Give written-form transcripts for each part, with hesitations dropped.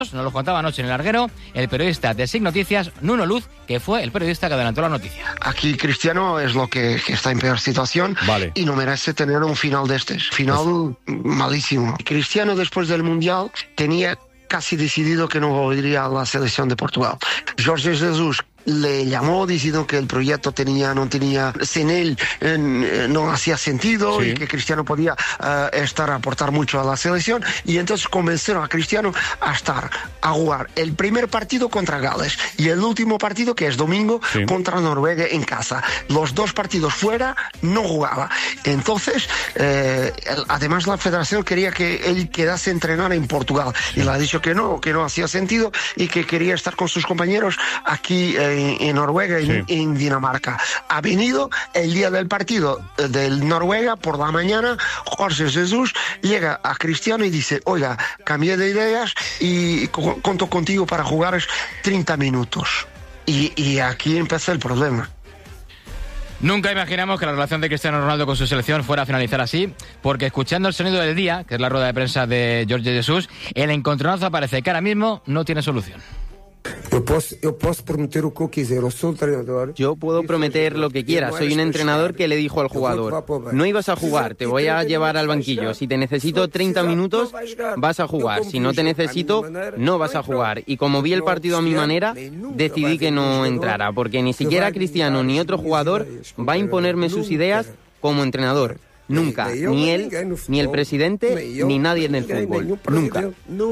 Nos lo contaba anoche en el larguero el periodista de SIC Noticias, Nuno Luz, que fue el periodista que adelantó la noticia. Aquí Cristiano es lo que está en peor situación, vale, y no merece tener un final de este. Final malísimo. Cristiano, después del Mundial, tenía casi decidido que no volvería a la selección de Portugal. Jorge Jesus le llamó diciendo que el proyecto no tenía, sin él no hacía sentido, sí, y que Cristiano podía aportar mucho a la selección, y entonces convencieron a Cristiano a jugar el primer partido contra Gales y el último partido, que es domingo, sí, contra Noruega en casa. Los dos partidos fuera no jugaba. Entonces además la federación quería que él quedase a entrenar en Portugal, y le ha dicho que no hacía sentido y que quería estar con sus compañeros aquí en Noruega, sí, en Dinamarca. Ha venido el día del partido del Noruega por la mañana. Jorge Jesus llega a Cristiano y dice: oiga, cambié de ideas y cuento contigo para jugar 30 minutos. Y aquí empezó el problema. Nunca imaginamos que la relación de Cristiano Ronaldo con su selección fuera a finalizar así, porque escuchando el sonido del día, que es la rueda de prensa de Jorge Jesus, el encontronazo parece que ahora mismo no tiene solución. Yo puedo prometer lo que quiera. Soy un entrenador que le dijo al jugador: no ibas a jugar, te voy a llevar al banquillo. Si te necesito 30 minutos, vas a jugar. Si no te necesito, no vas a jugar. Y como vi el partido a mi manera, decidí que no entrara, porque ni siquiera Cristiano ni otro jugador va a imponerme sus ideas como entrenador. Nunca, ni él, ni el presidente, ni nadie en el fútbol. Nunca.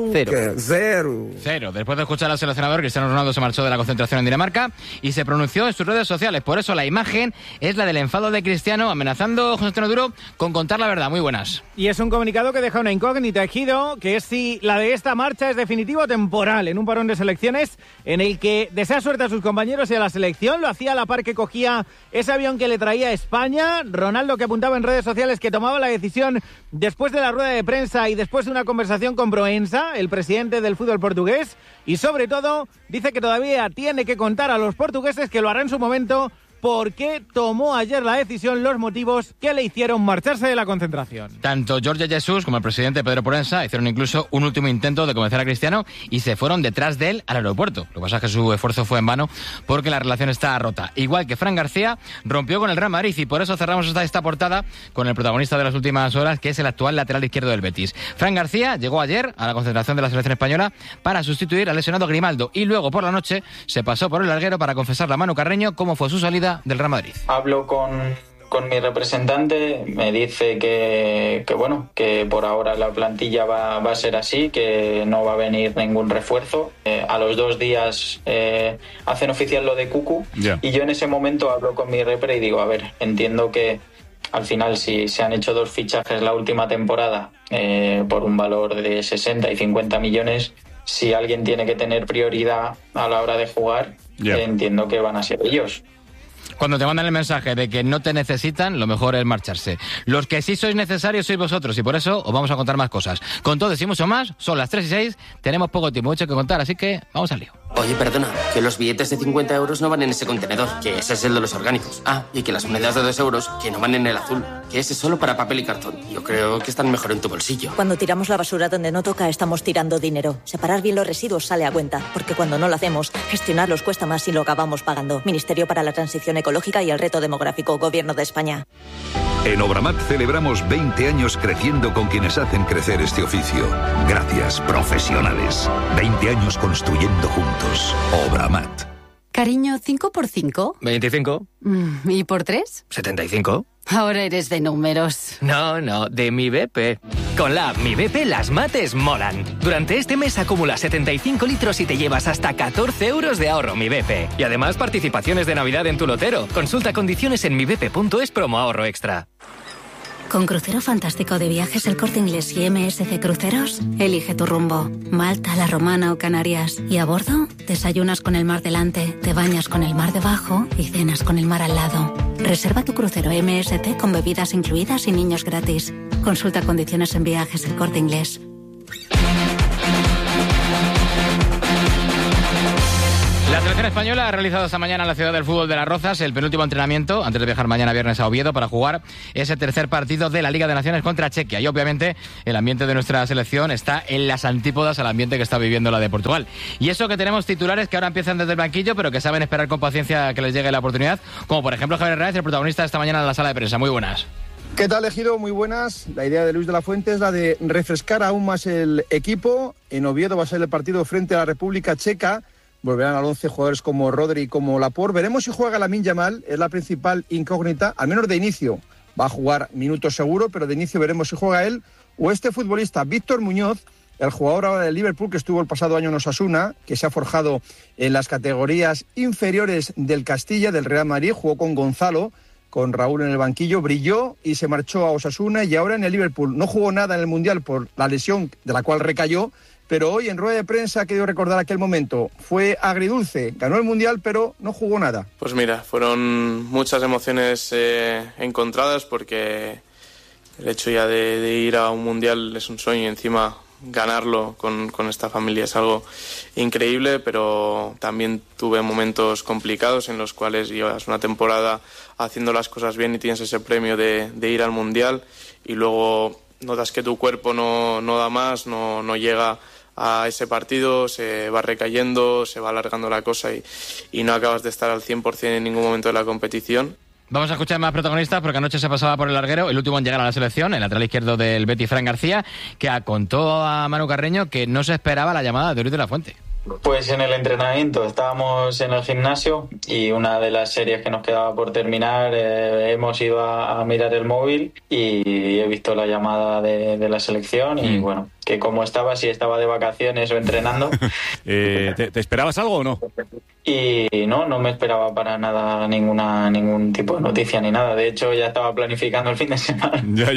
Cero. Después de escuchar al seleccionador, Cristiano Ronaldo se marchó de la concentración en Dinamarca y se pronunció en sus redes sociales. Por eso la imagen es la del enfado de Cristiano, amenazando, José Antonio Duro, con contar la verdad. Muy buenas. Y es un comunicado que deja una incógnita, Ejido, que es si la de esta marcha es definitiva o temporal, en un parón de selecciones en el que desea suerte a sus compañeros y a la selección. Lo hacía a la par que cogía ese avión que le traía a España. Ronaldo, que apuntaba en redes sociales que tomaba la decisión después de la rueda de prensa y después de una conversación con Proença, el presidente del fútbol portugués, y sobre todo dice que todavía tiene que contar a los portugueses, que lo hará en su momento, por qué tomó ayer la decisión, los motivos que le hicieron marcharse de la concentración. Tanto Jorge Jesus como el presidente Pedro Proença hicieron incluso un último intento de convencer a Cristiano y se fueron detrás de él al aeropuerto. Lo que pasa es que su esfuerzo fue en vano porque la relación está rota. Igual que Fran García rompió con el Real Madrid, y por eso cerramos esta portada con el protagonista de las últimas horas, que es el actual lateral izquierdo del Betis. Fran García llegó ayer a la concentración de la selección española para sustituir al lesionado Grimaldo, y luego por la noche se pasó por el larguero para confesarle a Manu Carreño cómo fue su salida del Real Madrid. Hablo con mi representante, me dice que por ahora la plantilla va a ser así, que no va a venir ningún refuerzo. A los 2 días hacen oficial lo de Cucu, y yo en ese momento hablo con mi repre y digo: a ver, entiendo que al final, si se han hecho 2 fichajes la última temporada por un valor de 60 y 50 millones, si alguien tiene que tener prioridad a la hora de jugar, entiendo que van a ser ellos. Cuando te mandan el mensaje de que no te necesitan, lo mejor es marcharse. Los que sí sois necesarios sois vosotros, y por eso os vamos a contar más cosas. Con todo y mucho más, son las 3:06, tenemos poco tiempo, mucho que contar, así que vamos al lío. Oye, perdona, que los billetes de 50 euros no van en ese contenedor, que ese es el de los orgánicos. Ah, y que las monedas de 2 euros, que no van en el azul, que ese es solo para papel y cartón. Yo creo que están mejor en tu bolsillo. Cuando tiramos la basura donde no toca, estamos tirando dinero. Separar bien los residuos sale a cuenta, porque cuando no lo hacemos, gestionarlos cuesta más y lo acabamos pagando. Ministerio para la Transición Ecológica y el Reto Demográfico, Gobierno de España. En Obramat celebramos 20 años creciendo con quienes hacen crecer este oficio. Gracias, profesionales. 20 años construyendo juntos. Obramat. Cariño, ¿5 por 5? 25. ¿Y por 3? 75. Ahora eres de números. No, de Mi BP. Con la app Mi BP las mates molan. Durante este mes acumula 75 litros y te llevas hasta 14 euros de ahorro Mi BP. Y además participaciones de Navidad en tu lotero. Consulta condiciones en mibp.es promo ahorro extra. Con Crucero Fantástico de Viajes El Corte Inglés y MSC Cruceros, elige tu rumbo. Malta, La Romana o Canarias. Y a bordo, desayunas con el mar delante, te bañas con el mar debajo y cenas con el mar al lado. Reserva tu crucero MSC con bebidas incluidas y niños gratis. Consulta condiciones en Viajes El Corte Inglés. La selección española ha realizado esta mañana en la ciudad del fútbol de Las Rozas el penúltimo entrenamiento antes de viajar mañana viernes a Oviedo para jugar ese tercer partido de la Liga de Naciones contra Chequia. Y obviamente el ambiente de nuestra selección está en las antípodas al ambiente que está viviendo la de Portugal. Y eso que tenemos titulares que ahora empiezan desde el banquillo, pero que saben esperar con paciencia que les llegue la oportunidad, como por ejemplo Javier Hernández, el protagonista de esta mañana en la sala de prensa. Muy buenas. ¿Qué tal, Ejido? Muy buenas. La idea de Luis de la Fuente es la de refrescar aún más el equipo. En Oviedo va a ser el partido frente a la República Checa. Volverán al 11 jugadores como Rodri y como Laporte. Veremos si juega Lamine Yamal, es la principal incógnita, al menos de inicio. Va a jugar minutos seguro, pero de inicio veremos si juega él o este futbolista, Víctor Muñoz, el jugador ahora del Liverpool que estuvo el pasado año en Osasuna, que se ha forjado en las categorías inferiores del Castilla, del Real Madrid, jugó con Gonzalo, con Raúl en el banquillo, brilló y se marchó a Osasuna y ahora en el Liverpool. No jugó nada en el Mundial por la lesión de la cual recayó, pero hoy en rueda de prensa ha querido recordar aquel momento. Fue agridulce, ganó el Mundial, pero no jugó nada. Pues mira, fueron muchas emociones encontradas porque el hecho ya de ir a un Mundial es un sueño y encima ganarlo con esta familia es algo increíble, pero también tuve momentos complicados en los cuales llevas una temporada haciendo las cosas bien y tienes ese premio de ir al Mundial y luego notas que tu cuerpo no da más, no llega a ese partido, se va recayendo, se va alargando la cosa y no acabas de estar al 100% en ningún momento de la competición. Vamos a escuchar más protagonistas porque anoche se pasaba por el larguero el último en llegar a la selección, el lateral izquierdo del Betis, Fran García, que contó a Manu Carreño que no se esperaba la llamada de Luis de la Fuente. Pues en el entrenamiento estábamos en el gimnasio y una de las series que nos quedaba por terminar hemos ido a mirar el móvil y he visto la llamada de la selección y bueno, que como estaba, si estaba de vacaciones o entrenando. ¿Te esperabas algo o no? Y no me esperaba para nada ningún tipo de noticia ni nada. De hecho, ya estaba planificando el fin de semana. Ya.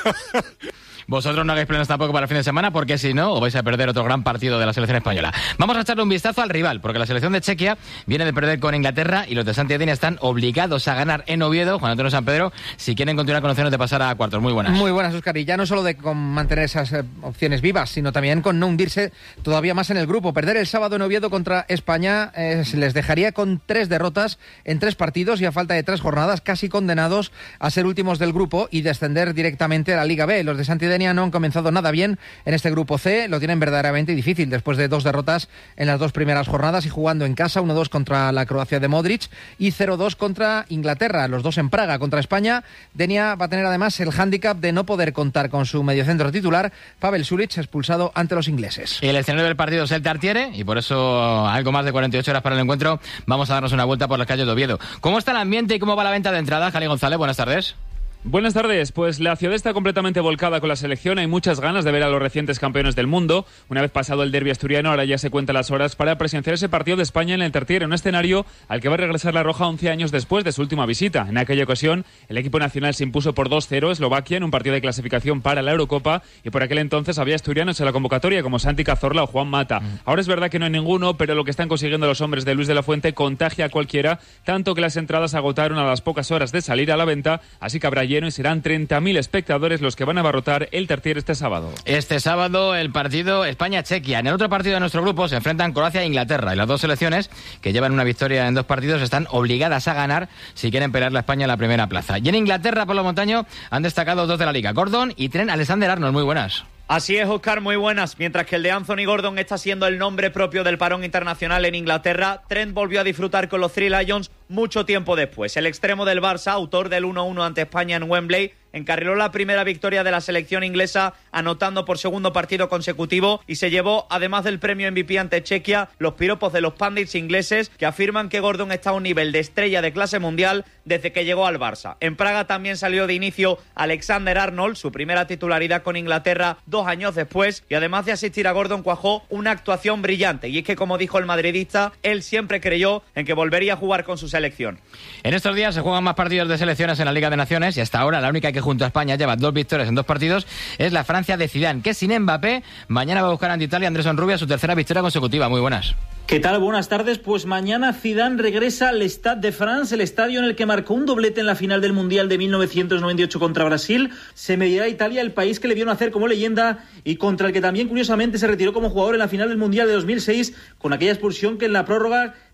Vosotros no hagáis planes tampoco para el fin de semana porque si no os vais a perder otro gran partido de la selección española. Vamos a echarle un vistazo al rival porque la selección de Chequia viene de perder con Inglaterra y los de Santi Edén están obligados a ganar en Oviedo, Juan Antonio San Pedro, si quieren continuar con opciones de pasar a cuartos. Muy buenas. Muy buenas, Óscar. Y ya no solo con mantener esas opciones vivas, sino también con no hundirse todavía más en el grupo. Perder el sábado en Oviedo contra España les dejaría con 3 derrotas en 3 partidos y a falta de 3 jornadas casi condenados a ser últimos del grupo y descender directamente a la Liga B. Los de Santi Edén no han comenzado nada bien en este grupo C, lo tienen verdaderamente difícil después de 2 derrotas en las 2 primeras jornadas y jugando en casa 1-2 contra la Croacia de Modric y 0-2 contra Inglaterra, los 2 en Praga. Contra España, Denia va a tener además el hándicap de no poder contar con su mediocentro titular, Pavel Sulic, expulsado ante los ingleses. El escenario del partido es el Tartiere y por eso algo más de 48 horas para el encuentro vamos a darnos una vuelta por las calles de Oviedo. ¿Cómo está el ambiente y cómo va la venta de entradas? Jali González, buenas tardes. Buenas tardes, pues la ciudad está completamente volcada con la selección, hay muchas ganas de ver a los recientes campeones del mundo. Una vez pasado el derbi asturiano, ahora ya se cuentan las horas para presenciar ese partido de España en el Tartiere, un escenario al que va a regresar la Roja 11 años después de su última visita. En aquella ocasión, el equipo nacional se impuso por 2-0 a Eslovaquia en un partido de clasificación para la Eurocopa y por aquel entonces había asturianos en la convocatoria como Santi Cazorla o Juan Mata. Ahora es verdad que no hay ninguno, pero lo que están consiguiendo los hombres de Luis de la Fuente contagia a cualquiera, tanto que las entradas agotaron a las pocas horas de salir a la venta, así que habrá lleno y serán 30.000 espectadores los que van a abarrotar el Tartiere este sábado. Este sábado el partido España-Chequia. En el otro partido de nuestro grupo se enfrentan Croacia e Inglaterra y las 2 selecciones que llevan una victoria en 2 partidos están obligadas a ganar si quieren pelear la España en la primera plaza. Y en Inglaterra, por lo montaño, han destacado 2 de la Liga, Gordon y Trent Alexander-Arnold. Muy buenas. Así es, Óscar, muy buenas. Mientras que el de Anthony Gordon está siendo el nombre propio del parón internacional en Inglaterra, Trent volvió a disfrutar con los Three Lions mucho tiempo después. El extremo del Barça, autor del 1-1 ante España en Wembley, encarriló la primera victoria de la selección inglesa anotando por segundo partido consecutivo y se llevó, además del premio MVP ante Chequia, los piropos de los pundits ingleses que afirman que Gordon está a un nivel de estrella de clase mundial desde que llegó al Barça. En Praga también salió de inicio Alexander-Arnold, su primera titularidad con Inglaterra 2 años después, y además de asistir a Gordon cuajó una actuación brillante, y es que, como dijo el madridista, él siempre creyó en que volvería a jugar con su selección. En estos días se juegan más partidos de selecciones en la Liga de Naciones y hasta ahora la única que junto a España lleva 2 victorias en 2 partidos es la Francia de Zidane, que sin Mbappé mañana va a buscar ante Italia Andrés Onrubia su tercera victoria consecutiva. Muy buenas. ¿Qué tal? Buenas tardes. Pues mañana Zidane regresa al Stade de France, el estadio en el que marcó un doblete en la final del Mundial de 1998 contra Brasil. Se medirá a Italia, el país que le vio nacer como leyenda y contra el que también curiosamente se retiró como jugador en la final del Mundial de 2006 con aquella expulsión que en la prórroga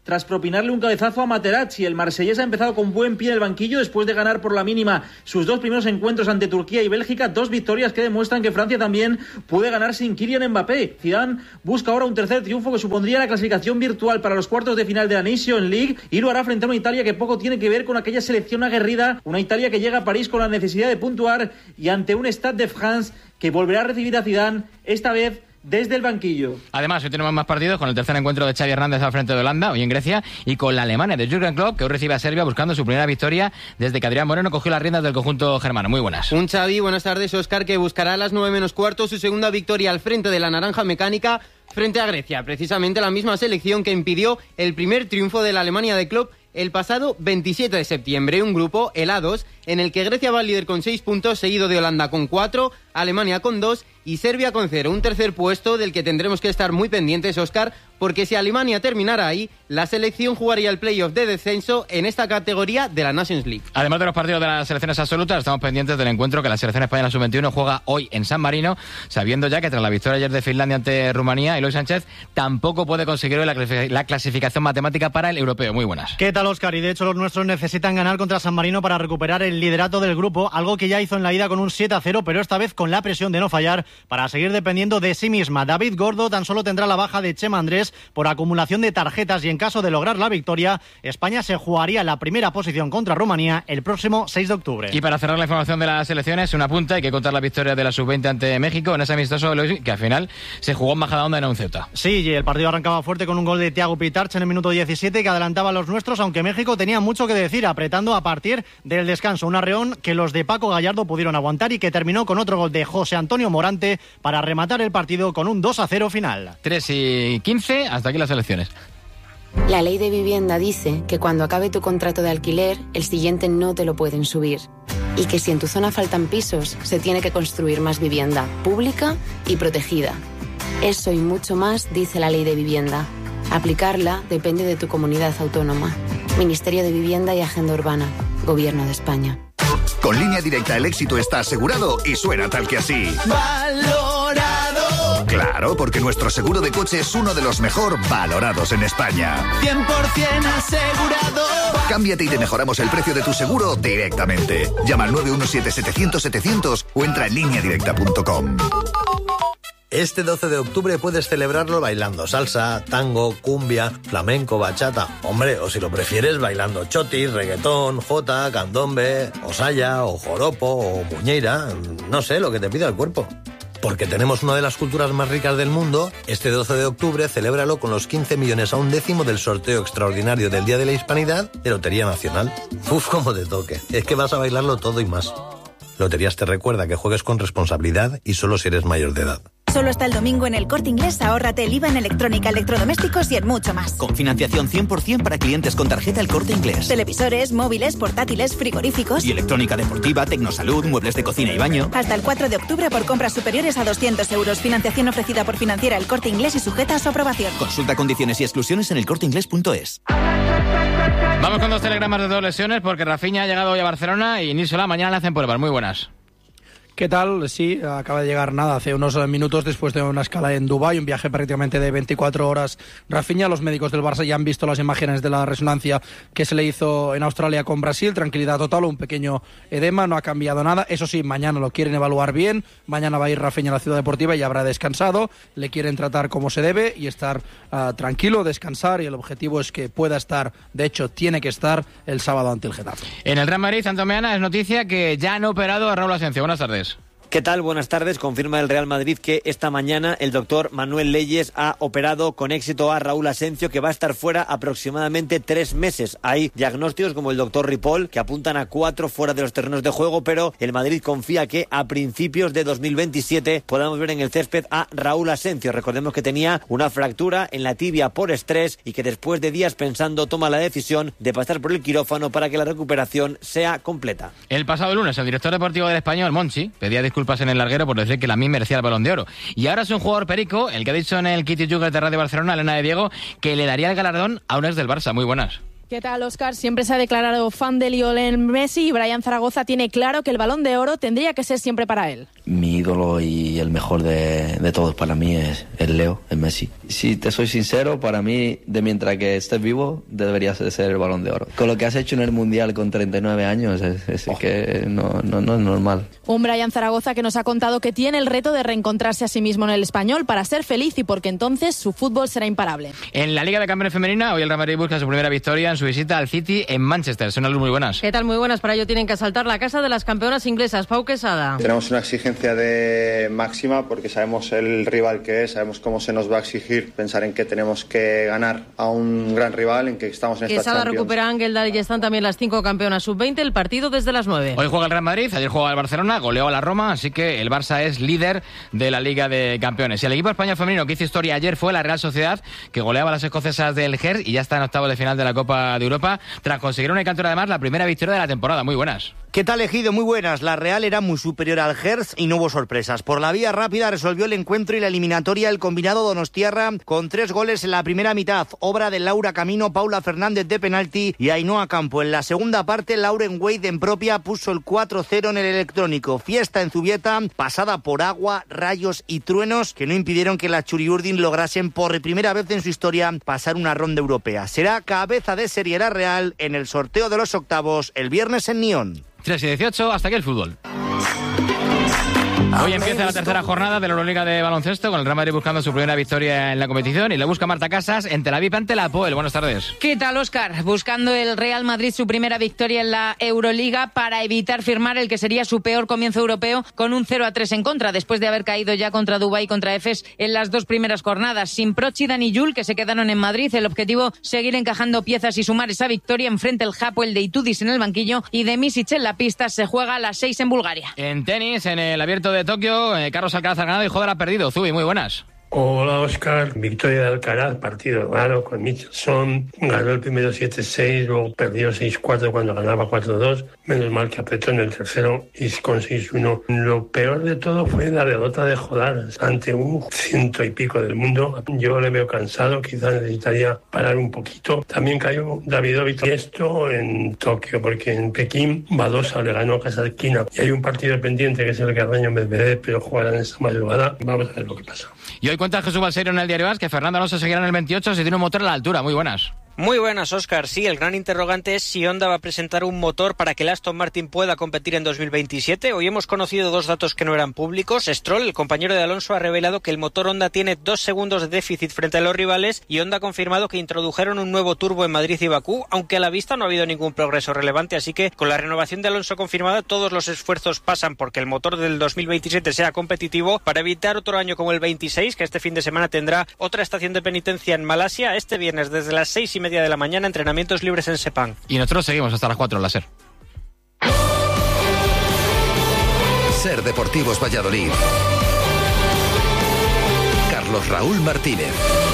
tras propinarle un cabezazo a Materazzi. El marsellés ha empezado con buen pie en el banquillo después de ganar por la mínima sus 2 primeros encuentros ante Turquía y Bélgica, 2 victorias que demuestran que Francia también puede ganar sin Kylian Mbappé. Zidane busca ahora un tercer triunfo que supondría la clasificación virtual para los cuartos de final de la Nation League, y lo hará frente a una Italia que poco tiene que ver con aquella selección aguerrida, una Italia que llega a París con la necesidad de puntuar y ante un Stade de France que volverá a recibir a Zidane, esta vez desde el banquillo. Además, hoy tenemos más partidos con el tercer encuentro de Xavi Hernández al frente de Holanda, hoy en Grecia, y con la Alemania de Jürgen Klopp, que hoy recibe a Serbia buscando su primera victoria desde que Adrián Moreno cogió las riendas del conjunto germano. Muy buenas. Un Xavi, buenas tardes, Óscar, que buscará a las 9:15 su segunda victoria al frente de la Naranja Mecánica frente a Grecia, precisamente la misma selección que impidió el primer triunfo de la Alemania de Klopp el pasado 27 de septiembre. Un grupo, el A2, en el que Grecia va líder con 6 puntos, seguido de Holanda con 4, Alemania con 2 y Serbia con 0. Un tercer puesto del que tendremos que estar muy pendientes, Óscar, porque si Alemania terminara ahí, la selección jugaría el playoff de descenso en esta categoría de la Nations League. Además de los partidos de las selecciones absolutas, estamos pendientes del encuentro que la selección española sub-21 juega hoy en San Marino, sabiendo ya que tras la victoria ayer de Finlandia ante Rumanía, Eloy Sánchez tampoco puede conseguir hoy la clasificación matemática para el europeo. Muy buenas. ¿Qué tal, Óscar? Y de hecho los nuestros necesitan ganar contra San Marino para recuperar el liderato del grupo, algo que ya hizo en la ida con un 7-0, pero esta vez con la presión de no fallar para seguir dependiendo de sí misma. David Gordo tan solo tendrá la baja de Chema Andrés por acumulación de tarjetas y en caso de lograr la victoria, España se jugaría la primera posición contra Rumanía el próximo 6 de octubre. Y para cerrar la información de las selecciones, una punta, hay que contar la victoria de la sub-20 ante México en ese amistoso que al final se jugó en Majadahonda en un Ceuta. Sí, y el partido arrancaba fuerte con un gol de Thiago Pitarch en el minuto 17 que adelantaba a los nuestros, aunque México tenía mucho que decir, apretando a partir del descanso. Un arreón que los de Paco Gallardo pudieron aguantar y que terminó con otro gol de José Antonio Morante para rematar el partido con un 2-0 final. 3:15, hasta aquí las elecciones. La ley de vivienda dice que cuando acabe tu contrato de alquiler, el siguiente no te lo pueden subir. Y que si en tu zona faltan pisos, se tiene que construir más vivienda, pública y protegida. Eso y mucho más dice la ley de vivienda. Aplicarla depende de tu comunidad autónoma. Ministerio de Vivienda y Agenda Urbana. Gobierno de España. Con Línea Directa el éxito está asegurado y suena tal que así. ¡Valorado! Claro, porque nuestro seguro de coche es uno de los mejor valorados en España. 100% asegurado. Cámbiate y te mejoramos el precio de tu seguro directamente. Llama al 917-700-700 o entra en lineadirecta.com. Este 12 de octubre puedes celebrarlo bailando salsa, tango, cumbia, flamenco, bachata. Hombre, o si lo prefieres, bailando chotis, reggaetón, jota, candombe, o saya, o joropo, o muñeira. No sé, lo que te pida el cuerpo. Porque tenemos una de las culturas más ricas del mundo, este 12 de octubre celébralo con los 15 millones a un décimo del sorteo extraordinario del Día de la Hispanidad de Lotería Nacional. Uf, como te toque. Es que vas a bailarlo todo y más. Loterías te recuerda que juegues con responsabilidad y solo si eres mayor de edad. Solo hasta el domingo en El Corte Inglés, ahórrate el IVA en electrónica, electrodomésticos y en mucho más. Con financiación 100% para clientes con tarjeta El Corte Inglés. Televisores, móviles, portátiles, frigoríficos. Y electrónica deportiva, tecnosalud, muebles de cocina y baño. Hasta el 4 de octubre por compras superiores a 200 euros. Financiación ofrecida por Financiera El Corte Inglés y sujeta a su aprobación. Consulta condiciones y exclusiones en elcorteinglés.es. Vamos con 2 telegramas de 2 lesiones porque Rafinha ha llegado hoy a Barcelona y Nisola mañana le hacen pruebas. Muy buenas. ¿Qué tal? Sí, acaba de llegar hace unos minutos después de una escala en Dubái, un viaje prácticamente de 24 horas. Rafinha, los médicos del Barça ya han visto las imágenes de la resonancia que se le hizo en Australia con Brasil. Tranquilidad total, un pequeño edema, no ha cambiado nada. Eso sí, mañana lo quieren evaluar bien. Mañana va a ir Rafinha a la Ciudad Deportiva y habrá descansado. Le quieren tratar como se debe y estar tranquilo, descansar. Y el objetivo es que pueda estar, de hecho, tiene que estar el sábado ante el Getafe. En el Real Madrid, Santo Meana, es noticia que ya han operado a Raúl Asensio. Buenas tardes. ¿Qué tal? Buenas tardes. Confirma el Real Madrid que esta mañana el doctor Manuel Leyes ha operado con éxito a Raúl Asensio, que va a estar fuera aproximadamente 3 meses. Hay diagnósticos como el doctor Ripoll que apuntan a 4 fuera de los terrenos de juego, pero el Madrid confía que a principios de 2027 podamos ver en el césped a Raúl Asensio. Recordemos que tenía una fractura en la tibia por estrés y que después de días pensando toma la decisión de pasar por el quirófano para que la recuperación sea completa. El pasado lunes el director deportivo del Español, Monchi, pedía disculpas en el larguero por decir que la MIM merecía el Balón de Oro. Y ahora es un jugador perico, el que ha dicho en el Kitty Jugger de Radio Barcelona, Elena de Diego, que le daría el galardón a un ex del Barça. Muy buenas. ¿Qué tal, Óscar? Siempre se ha declarado fan de Lionel Messi y Brian Zaragoza tiene claro que el Balón de Oro tendría que ser siempre para él. Mi ídolo y el mejor de todos para mí es Leo, es Messi. Si te soy sincero, para mí, de mientras que estés vivo, deberías de ser el Balón de Oro. Con lo que has hecho en el Mundial con 39 años, es que no es normal. Un Brian Zaragoza que nos ha contado que tiene el reto de reencontrarse a sí mismo en el Español para ser feliz y porque entonces su fútbol será imparable. En la Liga de Campeones Femenina, hoy el Real Madrid busca su primera victoria en su visita al City en Manchester. Son algo muy buenas. ¿Qué tal? Muy buenas. Para ello tienen que asaltar la casa de las campeonas inglesas. Pau Quesada. Tenemos una exigencia de máxima porque sabemos el rival que es, sabemos cómo se nos va a exigir, pensar en que tenemos que ganar a un gran rival, en que estamos en esta Quesada Champions. recupera a Ángel y están también las 5 campeonas sub-20, el partido desde las 9. Hoy juega el Real Madrid, ayer jugaba el Barcelona, goleó a la Roma, así que el Barça es líder de la Liga de Campeones. Y el equipo español femenino que hizo historia ayer fue la Real Sociedad, que goleaba a las escocesas del Gers y ya está en octavos de final de la Copa de Europa, tras conseguir una cantora además la primera victoria de la temporada. Muy buenas. ¿Qué tal, Ejido? Muy buenas. La Real era muy superior al Gers y no hubo sorpresas. Por la vía rápida resolvió el encuentro y la eliminatoria el combinado donostiarra con 3 goles en la primera mitad, obra de Laura Camino, Paula Fernández de penalti y Ainhoa Campo. En la segunda parte, Lauren Wade en propia puso el 4-0 en el electrónico. Fiesta en Zubieta, pasada por agua, rayos y truenos que no impidieron que las Churiurdin lograsen por primera vez en su historia pasar una ronda europea. Será cabeza de serie la Real en el sorteo de los octavos el viernes en Nyon. 3:18, hasta aquí el fútbol. Hoy empieza la tercera jornada de la Euroliga de baloncesto con el Real Madrid buscando su primera victoria en la competición y le busca Marta Casas en Tel Aviv ante la Apoel. Buenas tardes. ¿Qué tal, Óscar? Buscando el Real Madrid su primera victoria en la Euroliga para evitar firmar el que sería su peor comienzo europeo con un 0-3 en contra, después de haber caído ya contra Dubái y contra Efes en las 2 primeras jornadas. Sin Prochi, Dani y Jul, que se quedaron en Madrid, el objetivo seguir encajando piezas y sumar esa victoria. Enfrente el Hapoel de Itudis en el banquillo y de Misic en la pista. Se juega a las 6 en Bulgaria. En tenis, en el Abierto de Tokio, Carlos Alcaraz ha ganado y Joder ha perdido. Zubi, muy buenas. Hola, Óscar. Victoria de Alcaraz, partido raro con Michelson. Ganó el primero 7-6, luego perdió 6-4 cuando ganaba 4-2. Menos mal que apretó en el tercero y con 6-1. Lo peor de todo fue la derrota de Joder ante un 100 y pico del mundo. Yo le veo cansado, quizás necesitaría parar un poquito. También cayó Davidovich. Y esto en Tokio, porque en Pekín Badosa le ganó a Kasatkina. Y hay un partido pendiente que es el Carreño Medvedev, pero jugarán esta madrugada. Vamos a ver lo que pasa. Y hoy cuenta Jesús Balseiro en el Diario AS que Fernando Alonso seguirá en el 28 si tiene un motor a la altura. Muy buenas. Muy buenas, Óscar. Sí, el gran interrogante es si Honda va a presentar un motor para que el Aston Martin pueda competir en 2027. Hoy hemos conocido 2 datos que no eran públicos. Stroll, el compañero de Alonso, ha revelado que el motor Honda tiene 2 segundos de déficit frente a los rivales y Honda ha confirmado que introdujeron un nuevo turbo en Madrid y Bakú, aunque a la vista no ha habido ningún progreso relevante, así que con la renovación de Alonso confirmada, todos los esfuerzos pasan porque el motor del 2027 sea competitivo para evitar otro año como el 26, que este fin de semana tendrá otra estación de penitencia en Malasia. Este viernes desde las 6:30 de la mañana, entrenamientos libres en Sepang. Y nosotros seguimos hasta las 4 en la SER. SER Deportivos Valladolid. Carlos Raúl Martínez.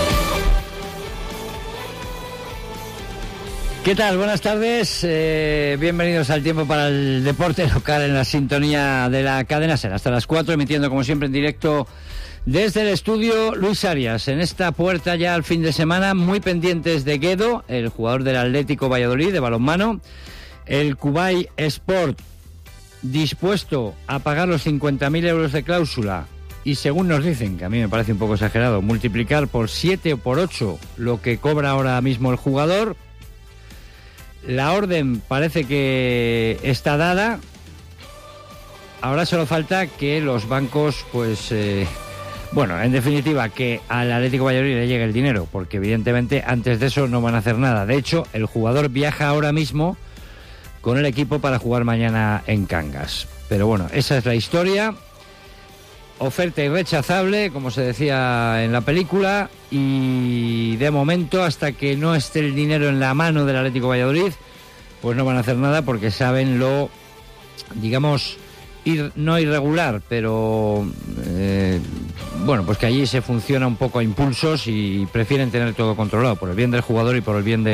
¿Qué tal? Buenas tardes. Bienvenidos al Tiempo para el Deporte Local en la sintonía de la cadena SER. Hasta las 4, emitiendo como siempre en directo desde el estudio Luis Arias. En esta puerta ya al fin de semana, muy pendientes de Guedo, el jugador del Atlético Valladolid de balonmano. El Kuwait Sport dispuesto a pagar los 50.000 euros de cláusula y, según nos dicen, que a mí me parece un poco exagerado, multiplicar por 7 o por 8 lo que cobra ahora mismo el jugador. La orden parece que está dada. Ahora solo falta que los bancos, pues... Bueno, en definitiva, que al Atlético Valladolid le llegue el dinero, porque evidentemente antes de eso no van a hacer nada. De hecho, el jugador viaja ahora mismo con el equipo para jugar mañana en Cangas. Pero bueno, esa es la historia. Oferta irrechazable, como se decía en la película, y de momento, hasta que no esté el dinero en la mano del Atlético Valladolid, pues no van a hacer nada porque saben lo, digamos... no irregular, pero bueno, pues que allí se funciona un poco a impulsos y prefieren tener todo controlado por el bien del jugador y por el bien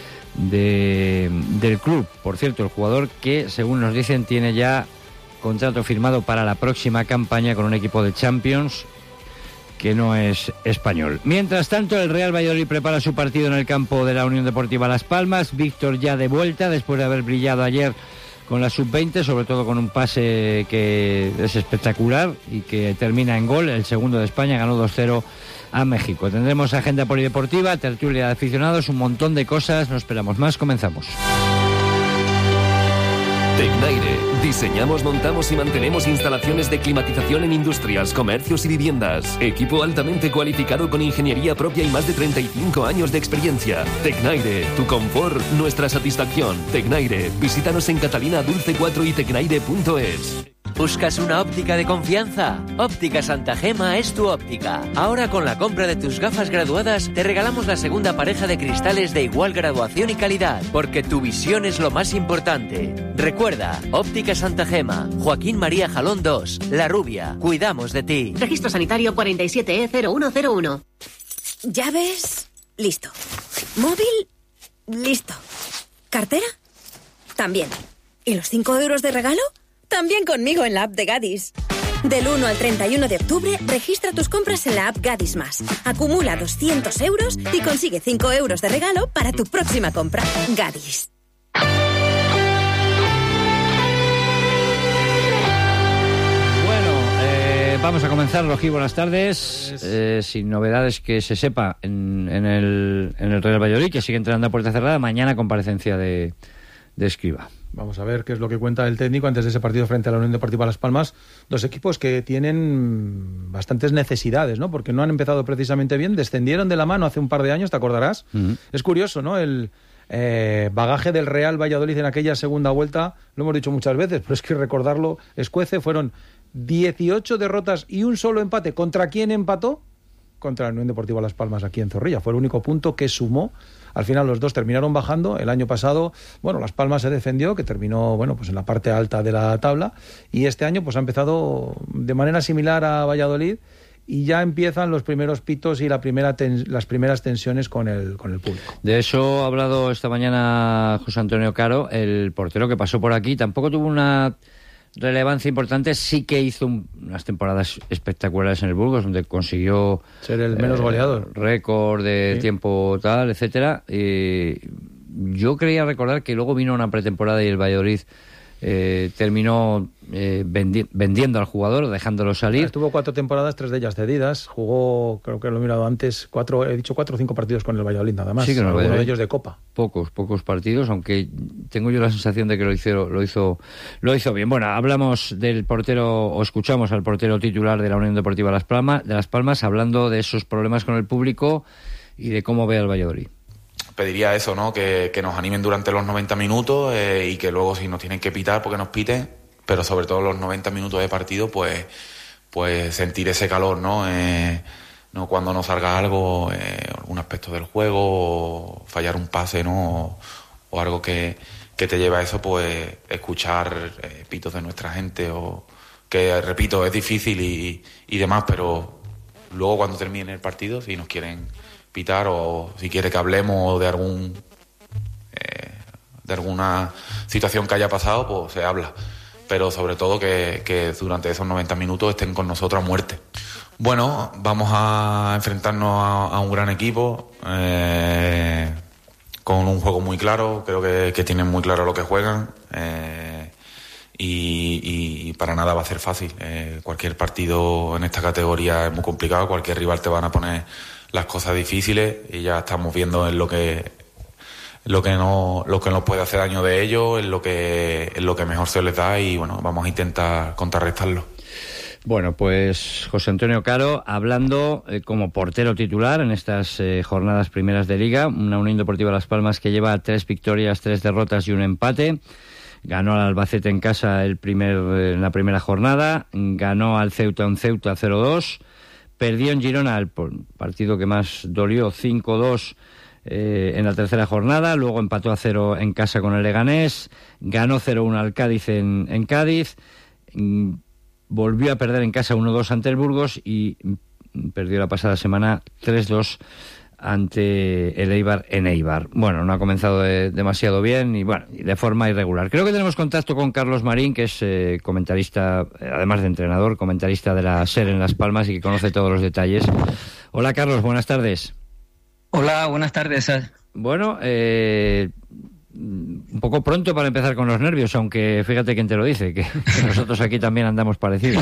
del club. Por cierto, el jugador que, según nos dicen, tiene ya contrato firmado para la próxima campaña con un equipo de Champions que no es español. Mientras tanto, el Real Valladolid prepara su partido en el campo de la Unión Deportiva Las Palmas. Víctor ya de vuelta después de haber brillado ayer con la sub-20, sobre todo con un pase que es espectacular y que termina en gol. El segundo de España ganó 2-0 a México. Tendremos agenda polideportiva, tertulia de aficionados, un montón de cosas. No esperamos más, comenzamos. Tecnaire. Diseñamos, montamos y mantenemos instalaciones de climatización en industrias, comercios y viviendas. Equipo altamente cualificado con ingeniería propia y más de 35 años de experiencia. Tecnaire, tu confort, nuestra satisfacción. Tecnaire, visítanos en Catalina Dulce 4 y tecnaire.es. ¿Buscas una óptica de confianza? Óptica Santa Gema es tu óptica. Ahora con la compra de tus gafas graduadas te regalamos la segunda pareja de cristales de igual graduación y calidad, porque tu visión es lo más importante. Recuerda, Óptica Santa Gema, Joaquín María Jalón 2, La Rubia, cuidamos de ti. Registro sanitario 47E0101. ¿Llaves? Listo. ¿Móvil? Listo. ¿Cartera? También. ¿Y los 5 euros de regalo? También conmigo en la app de Gadis. Del 1 al 31 de octubre, registra tus compras en la app Gadis Más. Acumula 200 euros y consigue 5 euros de regalo para tu próxima compra. Gadis. Vamos a comenzar, Rojí, buenas tardes. Sin novedades que se sepa en el Real Valladolid, que sigue entrenando a puerta cerrada. Mañana comparecencia de Escribá. Vamos a ver qué es lo que cuenta el técnico antes de ese partido frente a la Unión Deportiva Las Palmas. Dos equipos que tienen bastantes necesidades, ¿no? Porque no han empezado precisamente bien. Descendieron de la mano hace un par de años, ¿te acordarás? Es curioso, ¿no? El bagaje del Real Valladolid en aquella segunda vuelta, lo hemos dicho muchas veces, pero es que recordarlo escuece. Fueron 18 derrotas y un solo empate. ¿Contra quién empató? Contra la Unión Deportiva Las Palmas aquí en Zorrilla. Fue el único punto que sumó. Al final los dos terminaron bajando. El año pasado, bueno, Las Palmas se defendió, que terminó, bueno, pues en la parte alta de la tabla, y este año pues ha empezado de manera similar a Valladolid, y ya empiezan los primeros pitos y las primeras tensiones con el público. De eso ha hablado esta mañana José Antonio Caro, el portero que pasó por aquí. Tampoco tuvo una relevancia importante, sí que hizo unas temporadas espectaculares en el Burgos, donde consiguió ser el menos goleador, récord de tiempo tal, etcétera. Yo creía recordar que luego vino una pretemporada y el Valladolid terminó vendiendo al jugador, dejándolo salir. Estuvo 4 temporadas, 3 de ellas cedidas. Jugó, creo que lo he mirado antes, 4 o 5 partidos con el Valladolid nada más. Sí, que uno de ellos de Copa. Pocos partidos, aunque tengo yo la sensación de que lo hizo bien. Bueno, hablamos del portero, o escuchamos al portero titular de la Unión Deportiva Las Palmas, hablando de esos problemas con el público y de cómo ve al Valladolid. Pediría eso, ¿no? Que nos animen durante los 90 minutos y que luego, si nos tienen que pitar, porque nos piten, pero sobre todo los 90 minutos de partido, pues sentir ese calor, ¿no? No cuando nos salga algo, algún aspecto del juego, o fallar un pase, ¿no? O algo que te lleva a eso, pues escuchar pitos de nuestra gente, o que, repito, es difícil y demás, pero luego cuando termine el partido, si nos quieren pitar o si quiere que hablemos de alguna situación que haya pasado, pues se habla, pero sobre todo que durante esos 90 minutos estén con nosotros a muerte. Bueno, vamos a enfrentarnos a un gran equipo con un juego muy claro. Creo que tienen muy claro lo que juegan, y para nada va a ser fácil. Cualquier partido en esta categoría es muy complicado, cualquier rival te van a poner las cosas difíciles, y ya estamos viendo en lo que nos puede hacer daño de ellos, en lo que mejor se les da, y bueno, vamos a intentar contrarrestarlo. Bueno, pues José Antonio Caro hablando como portero titular en estas jornadas primeras de Liga. Una Unión Deportiva Las Palmas que lleva 3 victorias, 3 derrotas y un empate. Ganó al Albacete en casa en la primera jornada, ganó al Ceuta en Ceuta 0-2, perdió en Girona el partido que más dolió 5-2 en la tercera jornada, luego empató a 0 en casa con el Leganés, ganó 0-1 al Cádiz en Cádiz, volvió a perder en casa 1-2 ante el Burgos y perdió la pasada semana 3-2 ante el Eibar en Eibar. Bueno, no ha comenzado demasiado bien y bueno, de forma irregular. Creo que tenemos contacto con Carlos Marín, que es comentarista, además de entrenador, comentarista de la SER en Las Palmas y que conoce todos los detalles. Hola Carlos, buenas tardes. Hola, buenas tardes. Bueno, un poco pronto para empezar con los nervios, aunque fíjate quién te lo dice, que nosotros aquí también andamos parecidos.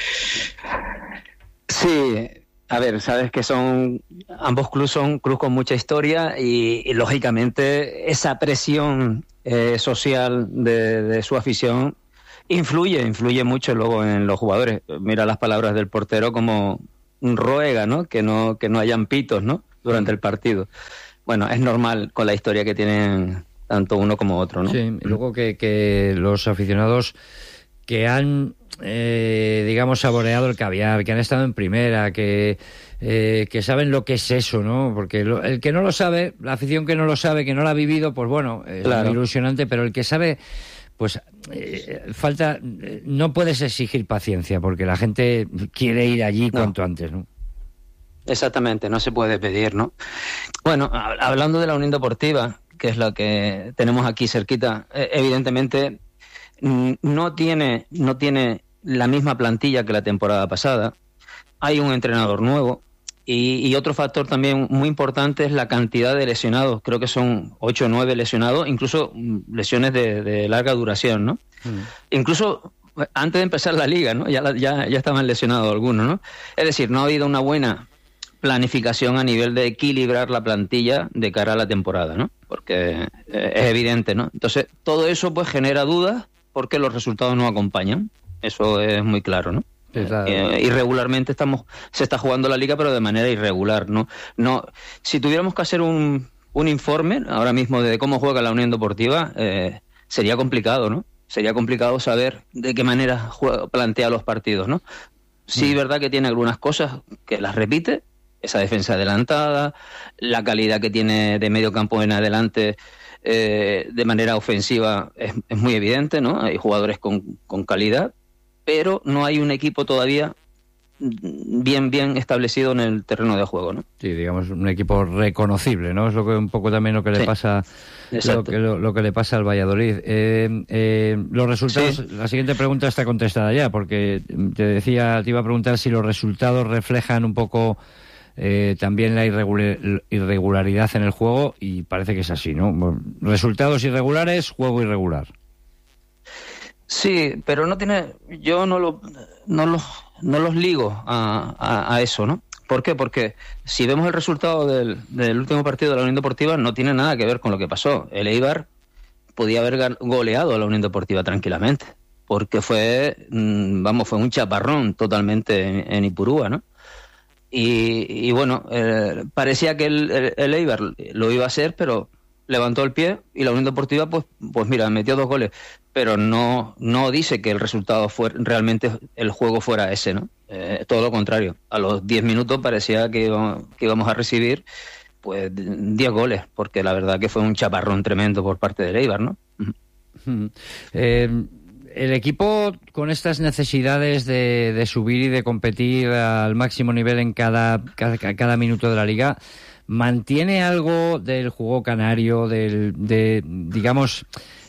Sí, a ver, sabes que ambos clubes son clubes con mucha historia y lógicamente esa presión social de su afición influye mucho luego en los jugadores. Mira las palabras del portero como ruega, ¿no? Que no hayan pitos, ¿no? Durante el partido. Bueno, es normal con la historia que tienen tanto uno como otro, ¿no? Sí, y luego que los aficionados que han digamos saboreado el caviar, que han estado en primera, que saben lo que es eso, ¿no? Porque el que no lo sabe, la afición que no lo sabe, que no lo ha vivido, pues bueno, es muy ilusionante, pero el que sabe, pues no puedes exigir paciencia, porque la gente quiere ir allí cuanto antes, ¿no? Exactamente, no se puede pedir, ¿no? Bueno, hablando de la Unión Deportiva, que es la que tenemos aquí cerquita, evidentemente no tiene la misma plantilla que la temporada pasada. Hay un entrenador nuevo y otro factor también muy importante es la cantidad de lesionados. Creo que son 8 o 9 lesionados, incluso lesiones de larga duración, ¿no? Incluso antes de empezar la liga, ¿no? Ya estaban lesionados algunos, ¿no? Es decir, no ha habido una buena planificación a nivel de equilibrar la plantilla de cara a la temporada, ¿no? Porque es evidente, ¿no? Entonces, todo eso pues genera dudas porque los resultados no acompañan. Eso es muy claro, ¿no? Sí, claro. Irregularmente se está jugando la liga, pero de manera irregular, ¿no? Si tuviéramos que hacer un informe ahora mismo de cómo juega la Unión Deportiva, sería complicado, ¿no? Sería complicado saber de qué manera plantea los partidos, ¿no? Sí, es verdad que tiene algunas cosas que las repite, esa defensa adelantada, la calidad que tiene de medio campo en adelante de manera ofensiva es muy evidente, ¿no? Hay jugadores con calidad, pero no hay un equipo todavía bien establecido en el terreno de juego, ¿no? Sí, digamos un equipo reconocible, ¿no? Es un poco también lo que le pasa lo que le pasa al Valladolid. Los resultados, la siguiente pregunta está contestada ya, porque te iba a preguntar si los resultados reflejan un poco también la irregularidad en el juego, y parece que es así, ¿no? Resultados irregulares, juego irregular. Sí, pero yo no los ligo a eso, ¿no? ¿Por qué? Porque si vemos el resultado del último partido de la Unión Deportiva, no tiene nada que ver con lo que pasó. El Eibar podía haber goleado a la Unión Deportiva tranquilamente, porque fue un chaparrón totalmente en Ipurúa, ¿no? Y bueno, parecía que el Eibar lo iba a hacer, pero levantó el pie y la Unión Deportiva, pues mira, metió 2 goles, pero no dice que el resultado realmente el juego fuera ese, ¿no? Todo lo contrario. A los 10 minutos parecía que íbamos a recibir pues 10 goles, porque la verdad que fue un chaparrón tremendo por parte del Eibar, ¿no? El equipo, con estas necesidades de subir y de competir al máximo nivel en cada minuto de la liga, ¿mantiene algo del juego canario, digamos,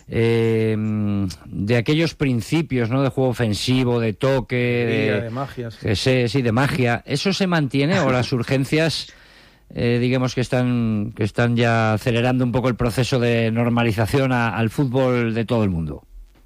de aquellos principios, ¿no? De juego ofensivo, de toque, de magia? Sí, de magia. ¿Eso se mantiene o las urgencias, digamos, que están ya acelerando un poco el proceso de normalización al fútbol de todo el mundo?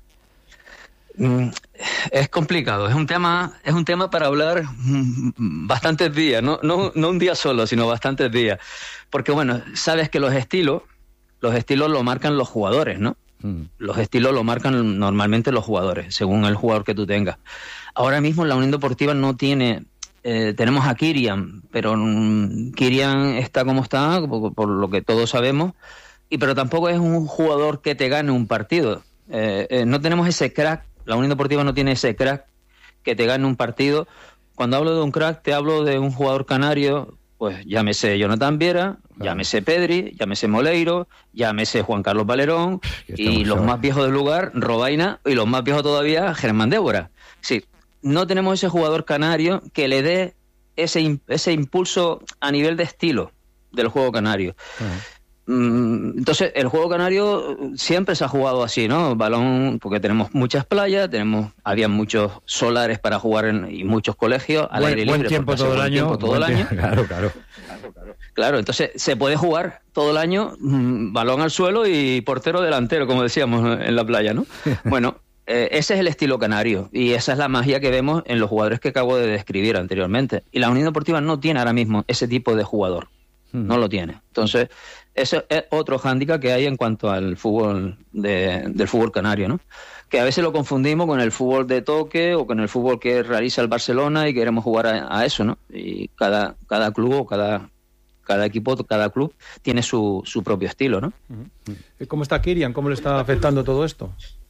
Es complicado, es un tema para hablar bastantes días, no un día solo, sino bastantes días, porque bueno, sabes que los estilos lo marcan los jugadores, ¿no? Los estilos lo marcan normalmente los jugadores, según el jugador que tú tengas. Ahora mismo la Unión Deportiva no tiene, tenemos a Kirian, pero Kirian está como está, por lo que todos sabemos, pero tampoco es un jugador que te gane un partido. No tenemos ese crack. La Unión Deportiva no tiene ese crack que te gane un partido. Cuando hablo de un crack, te hablo de un jugador canario, pues llámese Jonathan Viera, llámese Pedri, llámese Moleiro, llámese Juan Carlos Valerón, y los más viejos del lugar, Robaina, y los más viejos todavía, Germán Débora. Sí, no tenemos ese jugador canario que le dé ese impulso a nivel de estilo del juego canario. Entonces, el juego canario siempre se ha jugado así, ¿no? Balón, porque tenemos muchas playas, había muchos solares para jugar y muchos colegios al aire libre. Buen tiempo todo el año. Claro. Claro, entonces se puede jugar todo el año balón al suelo y portero delantero, como decíamos en la playa, ¿no? Bueno, ese es el estilo canario y esa es la magia que vemos en los jugadores que acabo de describir anteriormente. Y la Unión Deportiva no tiene ahora mismo ese tipo de jugador. No lo tiene. Entonces, ese es otro hándicap que hay en cuanto al fútbol del fútbol canario, ¿no? Que a veces lo confundimos con el fútbol de toque o con el fútbol que realiza el Barcelona y queremos jugar a eso, ¿no? Y cada club o cada equipo, cada club tiene su propio estilo, ¿no? ¿Cómo está Kylian? ¿Cómo le está afectando todo esto?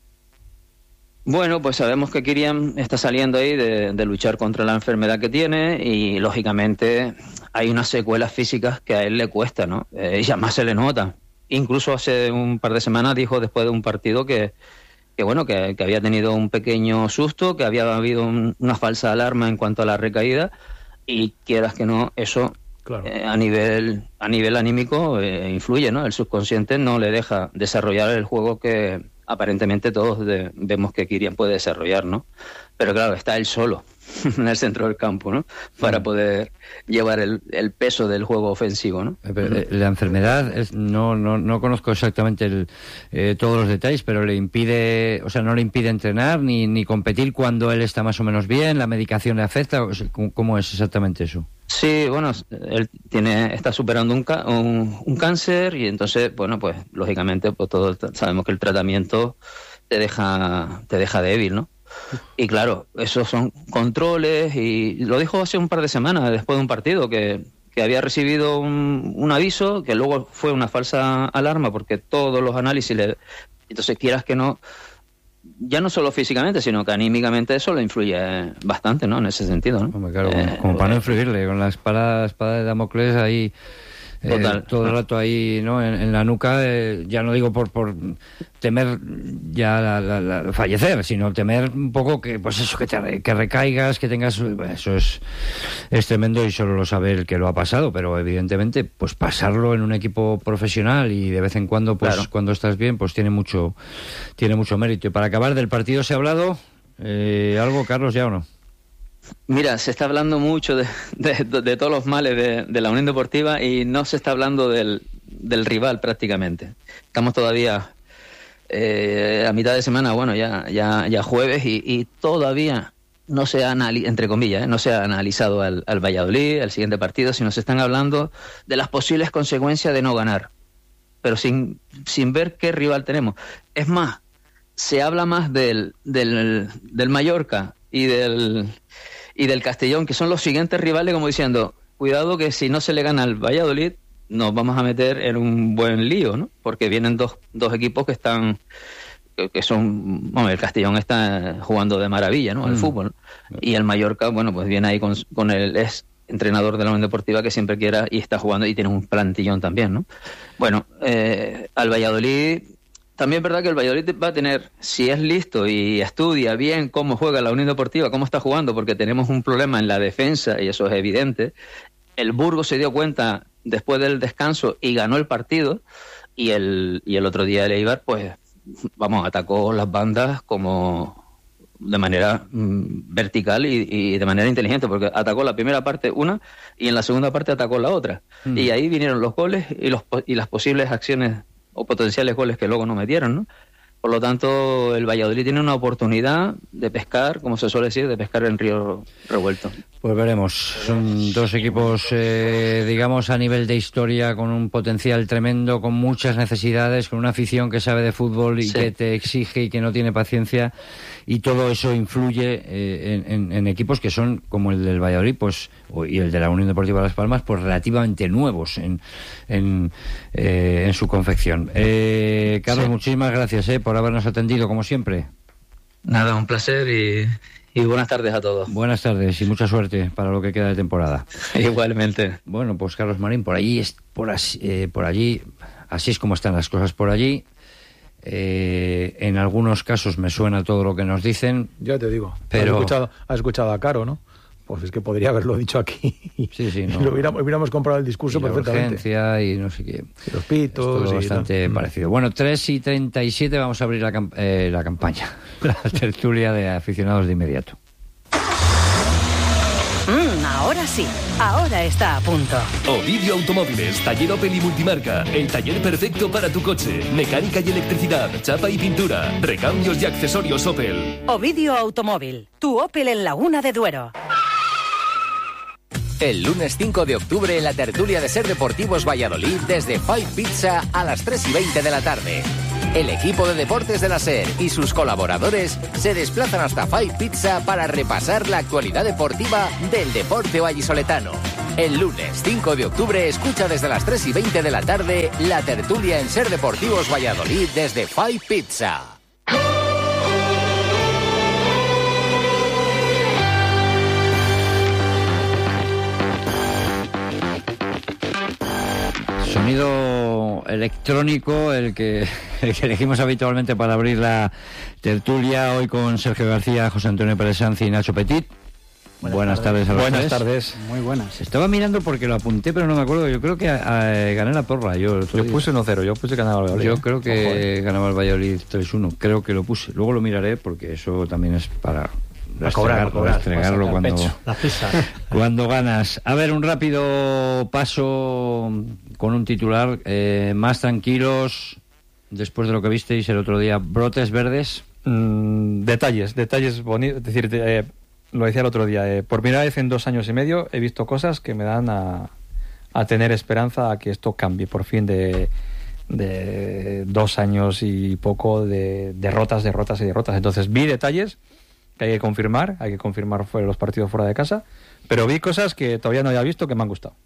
Bueno, pues sabemos que Kylian está saliendo ahí de luchar contra la enfermedad que tiene y, lógicamente, hay unas secuelas físicas que a él le cuesta, ¿no? Y además se le nota. Incluso hace un par de semanas dijo, después de un partido, que había tenido un pequeño susto, que había habido una falsa alarma en cuanto a la recaída y, quieras que no, eso... Claro. A nivel anímico influye, ¿no? El subconsciente no le deja desarrollar el juego que aparentemente todos vemos que Kylian puede desarrollar, ¿no? Pero claro, está él solo en el centro del campo, ¿no? Para poder llevar el peso del juego ofensivo, ¿no? La enfermedad, no conozco exactamente todos los detalles, pero le impide, o sea, no le impide entrenar ni competir cuando él está más o menos bien, la medicación le afecta, ¿cómo es exactamente eso? Sí, bueno, él está superando un cáncer y entonces, bueno, pues lógicamente pues todos sabemos que el tratamiento te deja débil, ¿no? Y claro, esos son controles y lo dijo hace un par de semanas después de un partido que había recibido un aviso que luego fue una falsa alarma porque todos los análisis entonces quieras que no, ya no solo físicamente, sino que anímicamente eso le influye bastante, ¿no? En ese sentido, ¿no? Hombre, claro, como para no influirle, con la espada de Damocles ahí todo el rato ahí, ¿no? En la nuca, ya no digo por temer ya fallecer, sino temer un poco que, pues eso, que recaigas, que tengas, eso es tremendo y solo lo sabe el que lo ha pasado, pero evidentemente, pues pasarlo en un equipo profesional y de vez en cuando, pues claro, cuando estás bien, pues tiene mucho mérito. Y para acabar, del partido se ha hablado, ¿algo, Carlos, ya o no? Mira, se está hablando mucho de todos los males de la Unión Deportiva y no se está hablando del rival prácticamente. Estamos todavía a mitad de semana, bueno, ya jueves y todavía no se ha entre comillas, no se ha analizado al Valladolid, el siguiente partido, sino se están hablando de las posibles consecuencias de no ganar, pero sin ver qué rival tenemos. Es más, se habla más del Mallorca y del Castellón, que son los siguientes rivales, como diciendo, cuidado que si no se le gana al Valladolid, nos vamos a meter en un buen lío, ¿no? Porque vienen dos equipos que son, bueno, el Castellón está jugando de maravilla, ¿no? El fútbol, ¿no? Y el Mallorca, bueno, pues viene ahí con el ex entrenador de la Unión Deportiva que siempre quiera y está jugando y tiene un plantillón también, ¿no? Bueno, al Valladolid... También es verdad que el Valladolid va a tener, si es listo y estudia bien cómo juega la Unión Deportiva, cómo está jugando, porque tenemos un problema en la defensa y eso es evidente. El Burgos se dio cuenta después del descanso y ganó el partido y el otro día el Eibar, pues, atacó las bandas como de manera vertical y de manera inteligente, porque atacó la primera parte una y en la segunda parte atacó la otra. Y ahí vinieron los goles y las posibles acciones o potenciales goles que luego no metieron, ¿no? Por lo tanto, el Valladolid tiene una oportunidad de pescar, como se suele decir, de pescar en río revuelto. Pues veremos. Son dos equipos, digamos, a nivel de historia, con un potencial tremendo, con muchas necesidades, con una afición que sabe de fútbol y que te exige y que no tiene paciencia. Y todo eso influye en equipos que son, como el del Valladolid, pues, y el de la Unión Deportiva Las Palmas, pues relativamente nuevos en su confección. Carlos, muchísimas gracias por habernos atendido, como siempre. Nada, un placer y buenas tardes a todos. Buenas tardes y mucha suerte para lo que queda de temporada. Igualmente. Bueno, pues Carlos Marín, por allí, así es como están las cosas por allí. En algunos casos me suena todo lo que nos dicen. Ya te digo. Pero has escuchado a Caro, ¿no? Pues es que podría haberlo dicho aquí. Sí, no. Lo hubiéramos comprado el discurso y perfectamente. La urgencia y no sé qué. Y los pitos. Es todo bastante parecido. Bueno, 3:37 vamos a abrir la campaña. La tertulia de aficionados de inmediato. Ahora sí, ahora está a punto. Ovidio Automóviles, taller Opel y multimarca. El taller perfecto para tu coche. Mecánica y electricidad, chapa y pintura, recambios y accesorios Opel. Ovidio Automóvil, tu Opel en Laguna de Duero. El lunes 5 de octubre, la tertulia de Ser Deportivos Valladolid desde Five Pizza a las 3:20 de la tarde. El equipo de deportes de la SER y sus colaboradores se desplazan hasta Five Pizza para repasar la actualidad deportiva del deporte vallisoletano. El lunes 5 de octubre escucha desde las 3:20 de la tarde la tertulia en Ser Deportivos Valladolid desde Five Pizza. Sonido electrónico, el que elegimos habitualmente para abrir la tertulia, hoy con Sergio García, José Antonio Pérez Sanz y Nacho Petit. Buenas tardes a los tres. Buenas tardes. Muy buenas. Estaba mirando porque lo apunté, pero no me acuerdo. Yo creo que gané la porra. Yo puse 1-0, yo puse que ganaba el Valladolid. Yo creo que ganaba el Valladolid 3-1. Creo que lo puse. Luego lo miraré porque eso también es para restregarlo cuando ganas. A ver, un rápido paso con un titular. Más tranquilos después de lo que visteis el otro día. Brotes verdes. Detalles bonitos. Es decir, lo decía el otro día. Por primera vez en 2 años y medio he visto cosas que me dan a tener esperanza a que esto cambie por fin de 2 años y poco de derrotas. Entonces vi detalles que hay que confirmar fuera los partidos fuera de casa, pero vi cosas que todavía no había visto que me han gustado.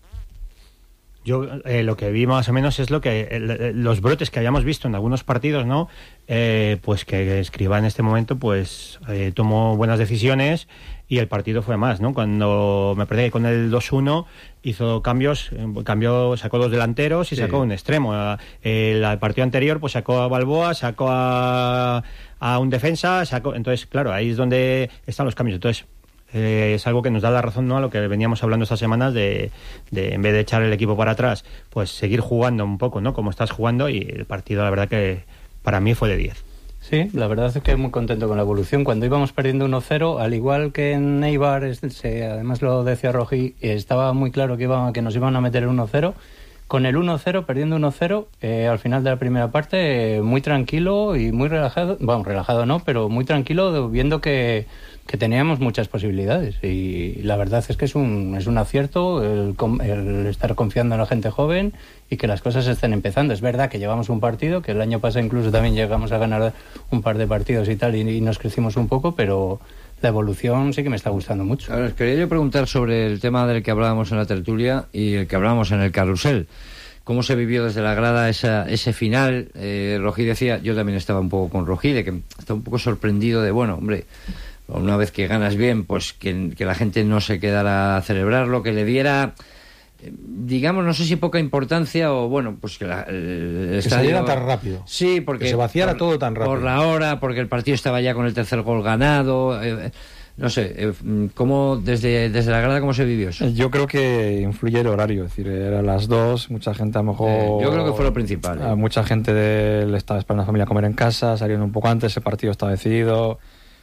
Yo lo que vi más o menos es lo que los brotes que habíamos visto en algunos partidos, ¿no? Pues que Escribá en este momento pues tomó buenas decisiones y el partido fue más, ¿no? Cuando me parece que con el 2-1 hizo cambios, sacó 2 delanteros y sacó un extremo. El partido anterior pues sacó a Balboa, sacó a un defensa, entonces claro, ahí es donde están los cambios. Entonces es algo que nos da la razón, ¿no?, a lo que veníamos hablando estas semanas de en vez de echar el equipo para atrás, pues seguir jugando un poco, ¿no?, como estás jugando, y el partido la verdad que para mí fue de 10. Sí, la verdad es que muy contento con la evolución. Cuando íbamos perdiendo 1-0, al igual que en Eibar, además lo decía Rojí, estaba muy claro que nos iban a meter el 1-0. Con el 1-0, perdiendo 1-0, al final de la primera parte, muy tranquilo y muy relajado. Bueno, relajado no, pero muy tranquilo, viendo que teníamos muchas posibilidades. Y la verdad es que es un acierto el estar confiando en la gente joven y que las cosas estén empezando. Es verdad que llevamos un partido, que el año pasado incluso también llegamos a ganar un par de partidos y tal, y nos crecimos un poco, pero la evolución sí que me está gustando mucho. Ahora, os quería yo preguntar sobre el tema del que hablábamos en la tertulia y el que hablábamos en el carrusel. ¿Cómo se vivió desde la grada ese final? Rojí decía, yo también estaba un poco con Rojí, de que estaba un poco sorprendido de, bueno, hombre, una vez que ganas bien, pues que la gente no se quedara a celebrarlo, que le diera, digamos, no sé si poca importancia o, bueno, pues que el estadio... Que saliera tan rápido. Sí, porque... Que se vaciara todo tan rápido. Por la hora, porque el partido estaba ya con el tercer gol ganado... no sé, ¿cómo desde la grada cómo se vivió eso? Yo creo que influye el horario, es decir, era las 2, mucha gente a lo mejor... yo creo que fue lo principal. Mucha gente le estaba esperando a la familia a comer en casa, salieron un poco antes, el partido estaba decidido...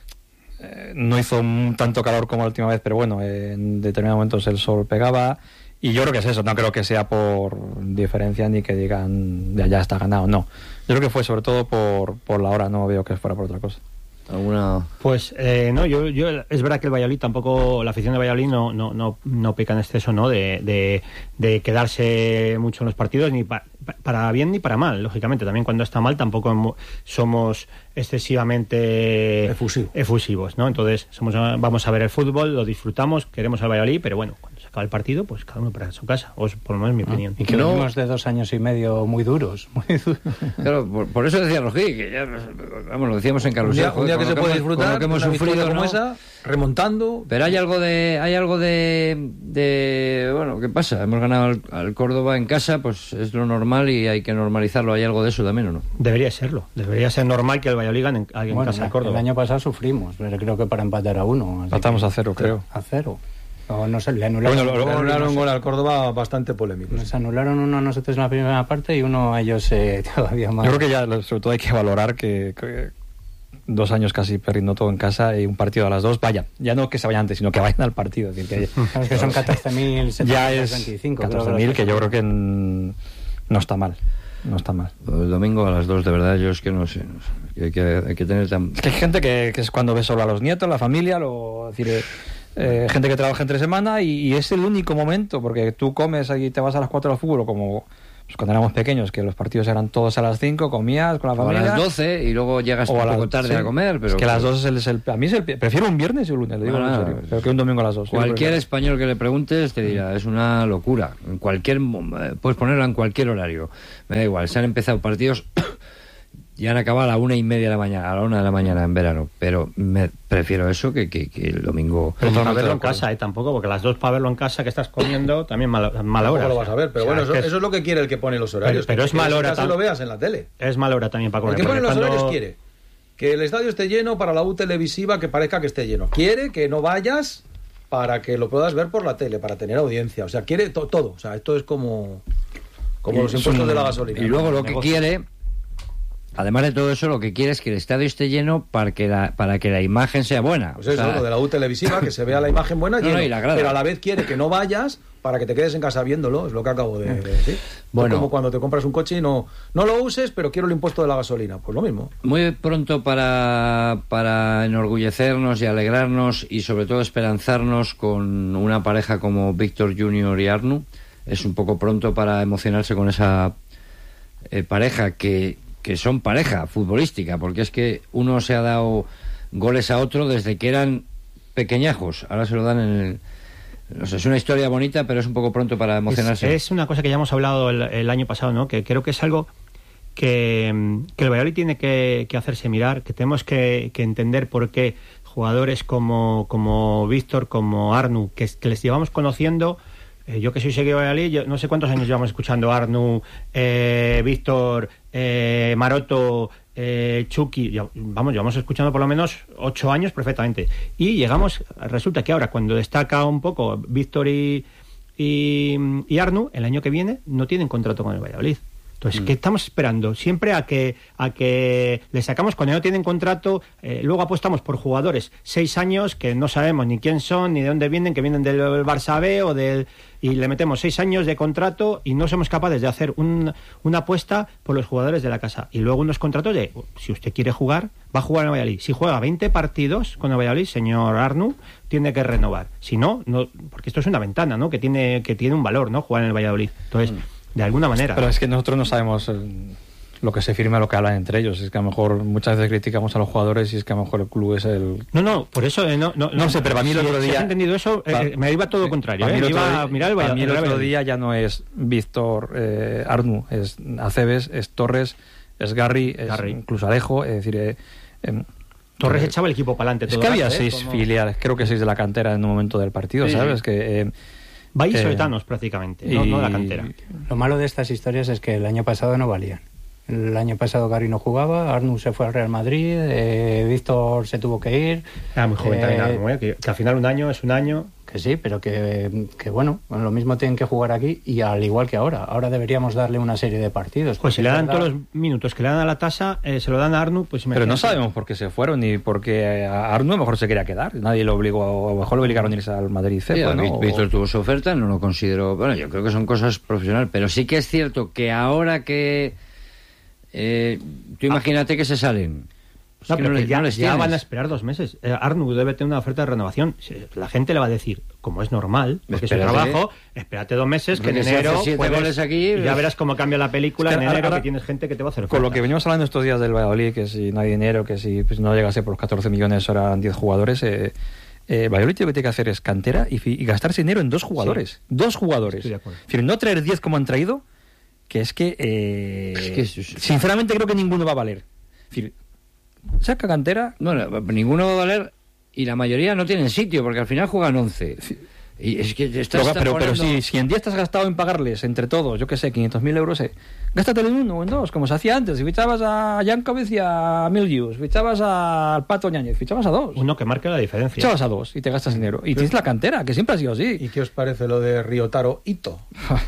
no hizo tanto calor como la última vez, pero bueno, en determinados momentos el sol pegaba, y yo creo que es eso, no creo que sea por diferencia ni que digan ya está ganado, no. Yo creo que fue sobre todo por la hora, no veo que fuera por otra cosa. ¿Alguna? Pues no, yo es verdad que el Valladolid tampoco, la afición de Valladolid no peca en exceso, ¿no?, de quedarse mucho en los partidos, ni para bien ni para mal. Lógicamente también cuando está mal tampoco somos excesivamente efusivos, ¿no? Entonces vamos a ver el fútbol, lo disfrutamos, queremos al Valladolid, pero bueno, cuando se acaba el partido, pues cada uno para su casa, o por lo menos mi opinión. Y que venimos de 2 años y medio muy duros. Claro, por eso decía Rojí, que ya, vamos, lo decíamos en carrusel. Un día que se puede disfrutar, con lo que hemos sufrido, como ¿no? esa, remontando. Pero hay algo de bueno, ¿qué pasa? Hemos ganado al Córdoba en casa, pues es lo normal y hay que normalizarlo. ¿Hay algo de eso también o no? Debería ser normal que el Valladolid gane en casa de Córdoba. El año pasado sufrimos, pero creo que para empatar a 1. Empatamos a 0, creo. A 0. O no sé, le anularon, bueno, luego anularon un gol al Córdoba bastante polémico. Nos anularon uno a nosotros en la primera parte y uno a ellos todavía más. Yo creo que ya sobre todo hay que valorar que 2 años casi perdiendo todo en casa y un partido a las 2, vaya, ya no que se vayan antes, sino que vayan al partido. Es decir, que son 14.725. Ya es 14.000, que yo creo que no está mal. No está mal. El domingo a las 2, de verdad, yo es que no sé. Hay que tener tan... Es que hay gente que es cuando ve solo a los nietos, la familia, es decir, gente que trabaja entre semana y es el único momento, porque tú comes y te vas a las 4 al fútbol, como pues cuando éramos pequeños, que los partidos eran todos a las 5, comías con la familia. O a las 12 y luego llegas un poco tarde a comer. Pero es que a las 2 a mí prefiero un viernes y un lunes, lo digo en serio, pero que un domingo a las 2. Cualquier español que le preguntes te dirá, es una locura. Puedes ponerla en cualquier horario. Me da igual, se han empezado partidos... Ya han acabado a la 1:30 de la mañana, a la 1 de la mañana en verano, pero prefiero eso que el domingo. Pero para verlo en casa, tampoco, porque las 2 para verlo en casa que estás comiendo también mala hora. No lo vas a ver, pero bueno, eso es lo que quiere el que pone los horarios. Pero es mala hora también. Lo veas en la tele. Es mala hora también para comer. El que pone los horarios quiere que el estadio esté lleno para la U televisiva, que parezca que esté lleno. Quiere que no vayas para que lo puedas ver por la tele, para tener audiencia. O sea, quiere todo. O sea, esto es como los impuestos de la gasolina. Y luego lo que quiere... Además de todo eso, lo que quiere es que el estadio esté lleno para que la imagen sea buena. Pues eso, lo de la U televisiva, que se vea la imagen buena, pero a la vez quiere que no vayas para que te quedes en casa viéndolo, es lo que acabo de decir. Bueno, como cuando te compras un coche y no lo uses, pero quiero el impuesto de la gasolina, pues lo mismo. Muy pronto para enorgullecernos y alegrarnos y sobre todo esperanzarnos con una pareja como Víctor Junior y Arnu. Es un poco pronto para emocionarse con esa pareja que son pareja futbolística, porque es que uno se ha dado goles a otro desde que eran pequeñajos, ahora se lo dan en el... No sé, es una historia bonita, pero es un poco pronto para emocionarse. Es una cosa que ya hemos hablado el año pasado, ¿no? Que creo que es algo que el Valladolid tiene que hacerse mirar, que tenemos que entender por qué jugadores como Víctor, como Arnu, que les llevamos conociendo... yo que soy seguidor de Valladolid, no sé cuántos años llevamos escuchando Arnu, Víctor, Maroto, Chucky, llevamos escuchando por lo menos 8 años perfectamente. Y resulta que ahora cuando destaca un poco Víctor y Arnu, el año que viene no tienen contrato con el Valladolid. Entonces, ¿qué estamos esperando? Siempre a que le sacamos cuando no tienen contrato, luego apostamos por jugadores 6 años que no sabemos ni quién son, ni de dónde vienen, que vienen del Barça B y le metemos 6 años de contrato y no somos capaces de hacer una apuesta por los jugadores de la casa. Y luego unos contratos de, si usted quiere jugar, va a jugar en el Valladolid. Si juega 20 partidos con el Valladolid, señor Arnu, tiene que renovar. Si no, porque esto es una ventana, ¿no? Que tiene un valor, ¿no? Jugar en el Valladolid. Entonces... de alguna manera. Pero es que nosotros no sabemos lo que se firma, lo que hablan entre ellos. Es que a lo mejor muchas veces criticamos a los jugadores y es que a lo mejor el club es el... No, por eso no sé, pero a mí el otro día... Si has entendido eso, me iba todo contrario. Iba a mirar el otro día ya no es Víctor Arnu, es Aceves, es Torres, es Garry, es incluso Alejo, es decir... Torres echaba el equipo para adelante. Es que había 6 filiales, creo que 6 de la cantera en un momento del partido, ¿sabes? Que... vallisoletanos prácticamente, no la cantera. Lo malo de estas historias es que el año pasado no valían. El año pasado Garry no jugaba, Arnu se fue al Real Madrid, Víctor se tuvo que ir. Era muy joven también Arnu, que al final un año es un año. Que sí, pero que bueno, lo mismo tienen que jugar aquí y al igual que ahora. Ahora deberíamos darle una serie de partidos. Pues si le dan todos los minutos que le dan a la tasa, se lo dan a Arnu, pues pero no sabemos por qué se fueron ni por qué a Arnu a lo mejor se quería quedar. Nadie lo obligó, a lo mejor lo obligaron a irse al Madrid. ¿No? Víctor tuvo su oferta, no lo considero... Bueno, yo creo que son cosas profesionales, pero sí que es cierto que ahora que... tú imagínate que se salen... No, pero que ya van a esperar 2 meses. Arnu debe tener una oferta de renovación. La gente le va a decir, como es normal, porque es su trabajo, espérate 2 meses, que en enero goles aquí, y ya verás cómo cambia la película en enero, que tienes gente que te va a hacer oferta. Con lo que venimos hablando estos días del Valladolid, que si no hay dinero, que si pues, no llegase por los 14 millones, ahora eran 10 jugadores... Valladolid lo que tiene que hacer es cantera y gastarse dinero en 2 jugadores. Sí. 2 jugadores. Es decir, no traer 10 como han traído, que es que... sinceramente creo que ninguno va a valer. Es decir, saca cantera... Bueno, ninguno va a valer y la mayoría no tienen sitio, porque al final juegan 11. Y es que pero si en día estás gastado en pagarles entre todos, yo qué sé, 500.000 euros, gástatelo en uno o en dos, como se hacía antes. Si fichabas a Jankovic y a Mildius, fichabas al Pato Ñáñez, fichabas a dos. Uno que marque la diferencia. Fichabas a dos y te gastas dinero. Y tienes la cantera, que siempre ha sido así. ¿Y qué os parece lo de Ryotaro Ito?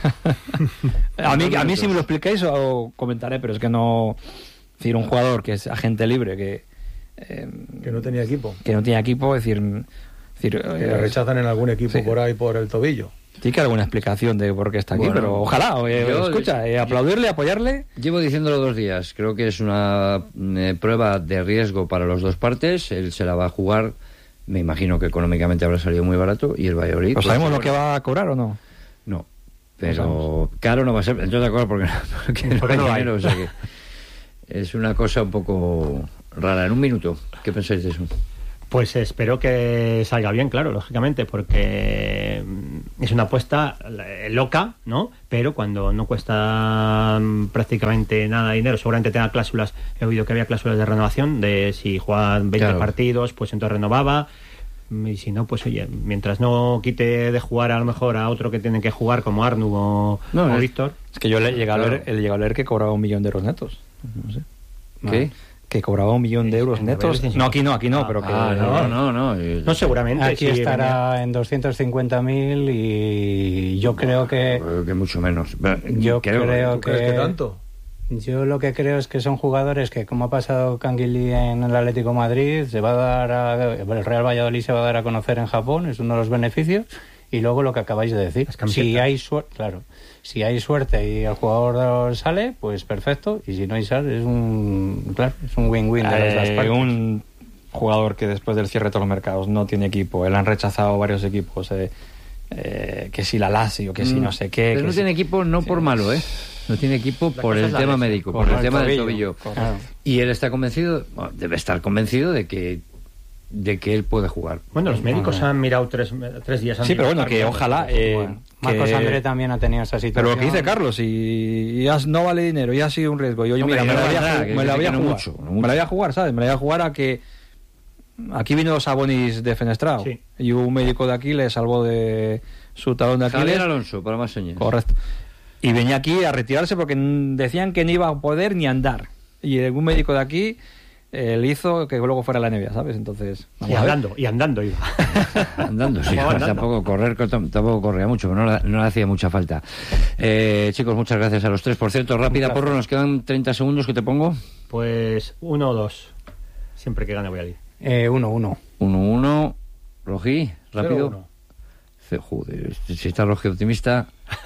a mí si me lo explicáis o comentaré, pero es que no... Es decir, un jugador que es agente libre, que no tenía equipo. Que no tenía equipo, es decir que le rechazan en algún equipo por ahí por el tobillo. Tiene que haber alguna explicación de por qué está aquí, pero ojalá, aplaudirle, apoyarle. Llevo diciéndolo 2 días, creo que es una prueba de riesgo para las dos partes, él se la va a jugar, me imagino que económicamente habrá salido muy barato, y el Valladolid... ¿Pues sabemos lo que va a cobrar o no? No, pero caro no va a ser, yo de acuerdo, porque no hay dinero, o sea que es una cosa un poco rara. En un minuto, ¿qué pensáis de eso? Pues espero que salga bien, claro, lógicamente, porque es una apuesta loca, ¿no? Pero cuando no cuesta prácticamente nada de dinero, seguramente tenga cláusulas. He oído que había cláusulas de renovación, de si juegan 20 partidos, pues entonces renovaba. Y si no, pues oye, mientras no quite de jugar a lo mejor a otro que tienen que jugar, como Arnu o Víctor. Es que yo le llegué a leer que cobraba 1 millón de euros netos. No sé. ¿Qué? Que cobraba 1 millón de euros netos. No, aquí no, pero que... No, seguramente. Aquí estará en 250.000 y yo creo que... que mucho menos. Yo creo que... ¿Crees que tanto? Yo lo que creo es que son jugadores que, como ha pasado Canguilí en el Atlético de Madrid, el Real Valladolid se va a dar a conocer en Japón, es uno de los beneficios, y luego lo que acabáis de decir. Si hay suerte y el jugador sale, pues perfecto, y si no hay sale, es un win-win de las dos partes. Un jugador que después del cierre de todos los mercados no tiene equipo, él han rechazado varios equipos, que si la Lazio, que si no sé qué... Pero no tiene equipo no por malo, no tiene equipo por el tema médico, por el tema del tobillo. Y él está convencido, debe estar convencido de que él puede jugar. Bueno, los médicos han mirado 3 días antes. Sí, pero bueno, que ojalá... Marcos André también ha tenido esa situación. Pero lo que dice Carlos, y no vale dinero, y ha sido un riesgo. Y oye, mira, me la voy a jugar, ¿sabes? Me la voy a jugar a que... Aquí vino Sabonis de Fenestrao, y un médico de aquí le salvó de su talón de Aquiles. Javier Alonso, para más señas. Correcto. Y venía aquí a retirarse porque decían que no iba a poder ni andar. Y un médico de aquí le hizo que luego fuera a la NBA, ¿sabes? Entonces... Y andando iba. Andando, sí. Tampoco corría mucho, pero no le hacía mucha falta. Chicos, muchas gracias a los tres. Por cierto, rápida, Porro, nos quedan 30 segundos, ¿qué te pongo? Pues 1 o 2. Siempre que gane voy a ir. 1-1. 1-1. Rojí, rápido. 0-1. Joder, si está Rojí optimista...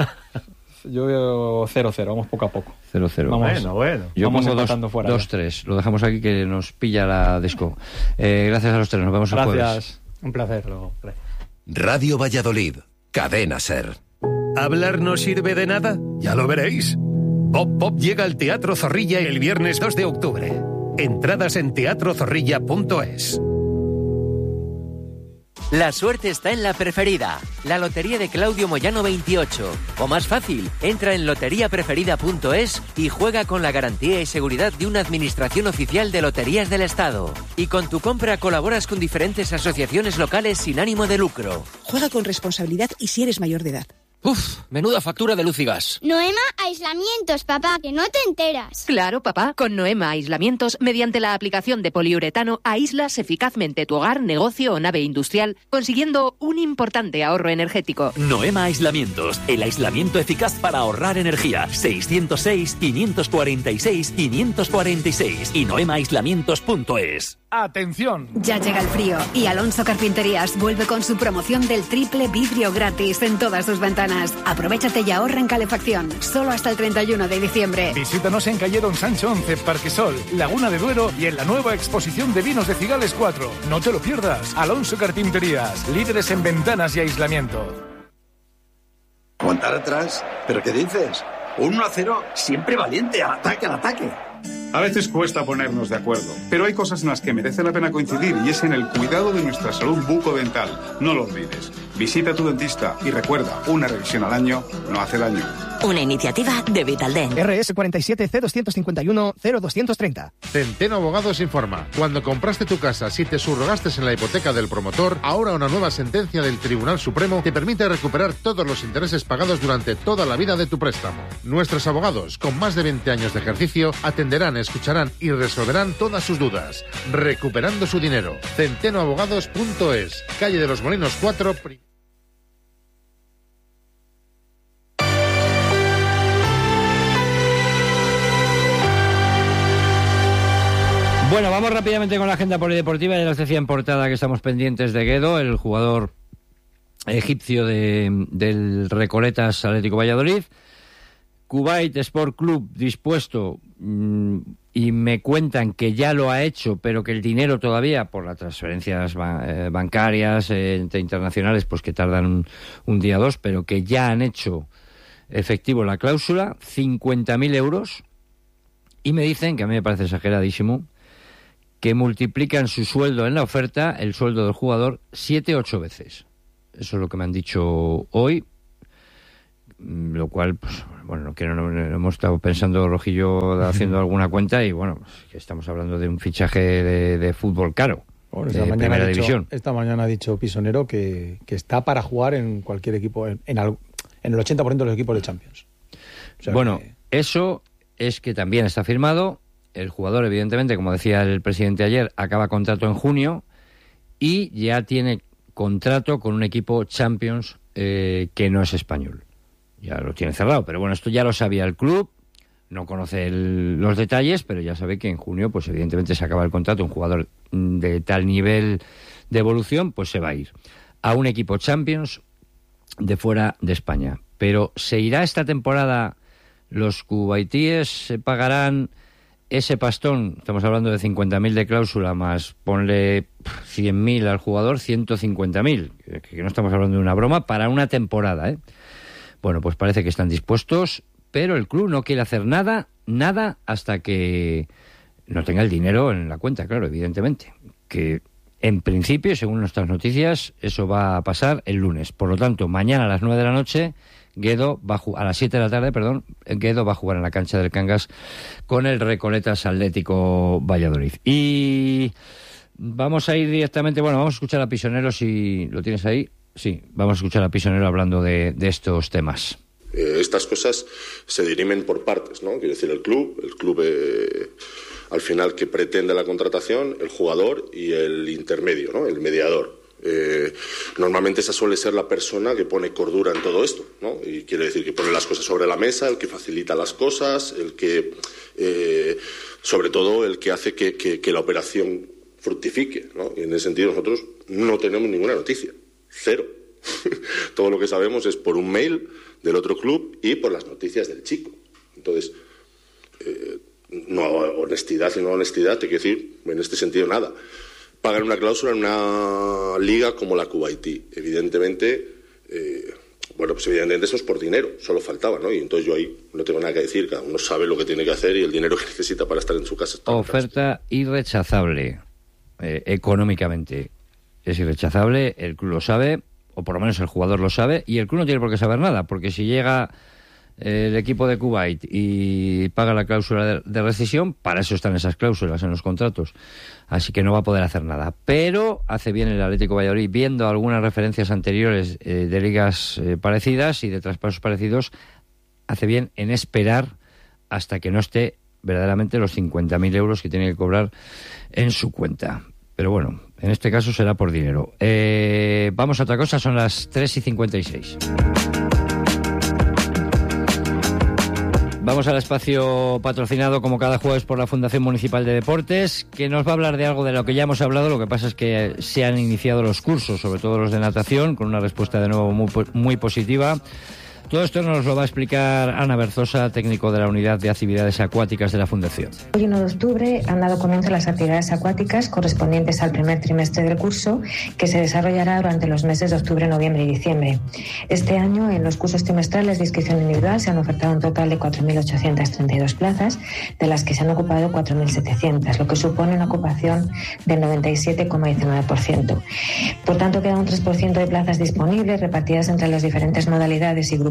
Yo veo 0-0, vamos poco a poco. 0-0. Bueno. Yo pongo 2-3. Lo dejamos aquí que nos pilla la disco. Gracias a los tres, nos vemos el jueves. Un placer. Radio Valladolid, Cadena SER. ¿Hablar no sirve de nada? Ya lo veréis. Pop llega al Teatro Zorrilla el viernes 2 de octubre. Entradas en teatrozorrilla.es. La suerte está en la preferida, la lotería de Claudio Moyano 28. O más fácil, entra en loteriapreferida.es y juega con la garantía y seguridad de una administración oficial de loterías del Estado. Y con tu compra colaboras con diferentes asociaciones locales sin ánimo de lucro. Juega con responsabilidad y si eres mayor de edad. Uf, menuda factura de luz y gas. Noema Aislamientos, papá, que no te enteras. Claro, papá, con Noema Aislamientos, mediante la aplicación de poliuretano, aíslas eficazmente tu hogar, negocio o nave industrial, consiguiendo un importante ahorro energético. Noema Aislamientos, el aislamiento eficaz para ahorrar energía. 606-546-546 y noemaaislamientos.es. ¡Atención! Ya llega el frío y Alonso Carpinterías vuelve con su promoción del triple vidrio gratis en todas sus ventanas. Aprovechate y ahorra en calefacción, solo hasta el 31 de diciembre. Visítanos en calle Don Sancho 11, Parquesol, Laguna de Duero y en la nueva exposición de vinos de Cigales 4. No te lo pierdas. Alonso Carpinterías, líderes en ventanas y aislamiento. ¿Aguantar atrás? ¿Pero qué dices? 1-0, siempre valiente, al ataque, al ataque. A veces cuesta ponernos de acuerdo, pero hay cosas en las que merece la pena coincidir y es en el cuidado de nuestra salud bucodental. No lo olvides. Visita a tu dentista y recuerda, una revisión al año no hace daño. Una iniciativa de Vitaldent. RS 47 C251 0230. Centeno Abogados informa. Cuando compraste tu casa, si te subrogaste en la hipoteca del promotor, ahora una nueva sentencia del Tribunal Supremo te permite recuperar todos los intereses pagados durante toda la vida de tu préstamo. Nuestros abogados, con más de 20 años de ejercicio, atenderán, escucharán y resolverán todas sus dudas, recuperando su dinero. Centenoabogados.es, calle de los Molinos 4. Bueno, vamos rápidamente con la agenda polideportiva. Ya les decía en portada que estamos pendientes de Guedo, el jugador egipcio del Recoletas Atlético Valladolid. Kuwait Sport Club dispuesto, y me cuentan que ya lo ha hecho, pero que el dinero todavía, por las transferencias bancarias internacionales, pues que tardan un día o dos, pero que ya han hecho efectivo la cláusula, 50.000 euros, y me dicen, que a mí me parece exageradísimo, que multiplican su sueldo en la oferta, el sueldo del jugador, 7-8 veces. Eso es lo que me han dicho hoy, lo cual, pues, bueno, no hemos estado pensando, Rojillo, haciendo alguna cuenta, y bueno, pues, que estamos hablando de un fichaje de fútbol caro, bueno, de primera división. Esta mañana ha dicho Pisonero que está para jugar en cualquier equipo, en el 80% de los equipos de Champions. O sea, bueno, eso es que también está firmado. El jugador, evidentemente, como decía el presidente ayer, acaba contrato en junio y ya tiene contrato con un equipo Champions que no es español. Ya lo tiene cerrado, pero bueno, esto ya lo sabía el club, no conoce los detalles, pero ya sabe que en junio, pues evidentemente se acaba el contrato. Un jugador de tal nivel de evolución, pues se va a ir a un equipo Champions de fuera de España. Pero ¿se irá esta temporada? Los kuwaitíes se pagarán ese pastón, estamos hablando de 50.000 de cláusula, más ponle 100.000 al jugador, 150.000, que no estamos hablando de una broma, para una temporada, ¿eh? Bueno, pues parece que están dispuestos, pero el club no quiere hacer nada hasta que no tenga el dinero en la cuenta, claro, evidentemente. Que en principio, según nuestras noticias, eso va a pasar el lunes. Por lo tanto, mañana a las 9 de la noche... Guedo va a las 7 de la tarde, Guedo va a jugar en la cancha del Cangas con el Recoletas Atlético Valladolid. Y vamos a ir directamente, vamos a escuchar a Pisonero, si lo tienes ahí. Sí, vamos a escuchar a Pisonero hablando de estos temas. Estas cosas se dirimen por partes, ¿no? Quiero decir, el club al final, que pretende la contratación, el jugador y el intermedio, ¿no? El mediador. Normalmente esa suele ser la persona que pone cordura en todo esto, ¿no? Y quiere decir que pone las cosas sobre la mesa, el que facilita las cosas, el que sobre todo el que hace que la operación fructifique, ¿no? Y en ese sentido nosotros no tenemos ninguna noticia, cero. Todo lo que sabemos es por un mail del otro club y por las noticias del chico. Entonces, no honestidad, sino honestidad, te quiero decir, en este sentido nada. Pagan una cláusula en una liga como la Kuwaití. Evidentemente, pues evidentemente eso es por dinero, solo faltaba, ¿no? Y entonces yo ahí no tengo nada que decir, cada uno sabe lo que tiene que hacer y el dinero que necesita para estar en su casa. Oferta irrechazable, económicamente. Es irrechazable, el club lo sabe, o por lo menos el jugador lo sabe, y el club no tiene por qué saber nada, porque si llega el equipo de Kuwait y paga la cláusula de rescisión, para eso están esas cláusulas en los contratos, así que no va a poder hacer nada. Pero hace bien el Atlético Valladolid, viendo algunas referencias anteriores de ligas parecidas y de traspasos parecidos, hace bien en esperar hasta que no esté verdaderamente los 50.000 euros que tiene que cobrar en su cuenta. Pero bueno, en este caso será por dinero. Vamos a otra cosa, son las 3:56. Vamos al espacio patrocinado como cada jueves por la Fundación Municipal de Deportes, que nos va a hablar de algo de lo que ya hemos hablado. Lo que pasa es que se han iniciado los cursos, sobre todo los de natación, con una respuesta de nuevo muy positiva. Todo esto nos lo va a explicar Ana Berzosa, técnico de la Unidad de Actividades Acuáticas de la Fundación. Hoy 1 de octubre han dado comienzo las actividades acuáticas correspondientes al primer trimestre del curso, que se desarrollará durante los meses de octubre, noviembre y diciembre. Este año, en los cursos trimestrales de inscripción individual, se han ofertado un total de 4.832 plazas, de las que se han ocupado 4.700, lo que supone una ocupación del 97,19%. Por tanto, queda un 3% de plazas disponibles repartidas entre las diferentes modalidades y grupos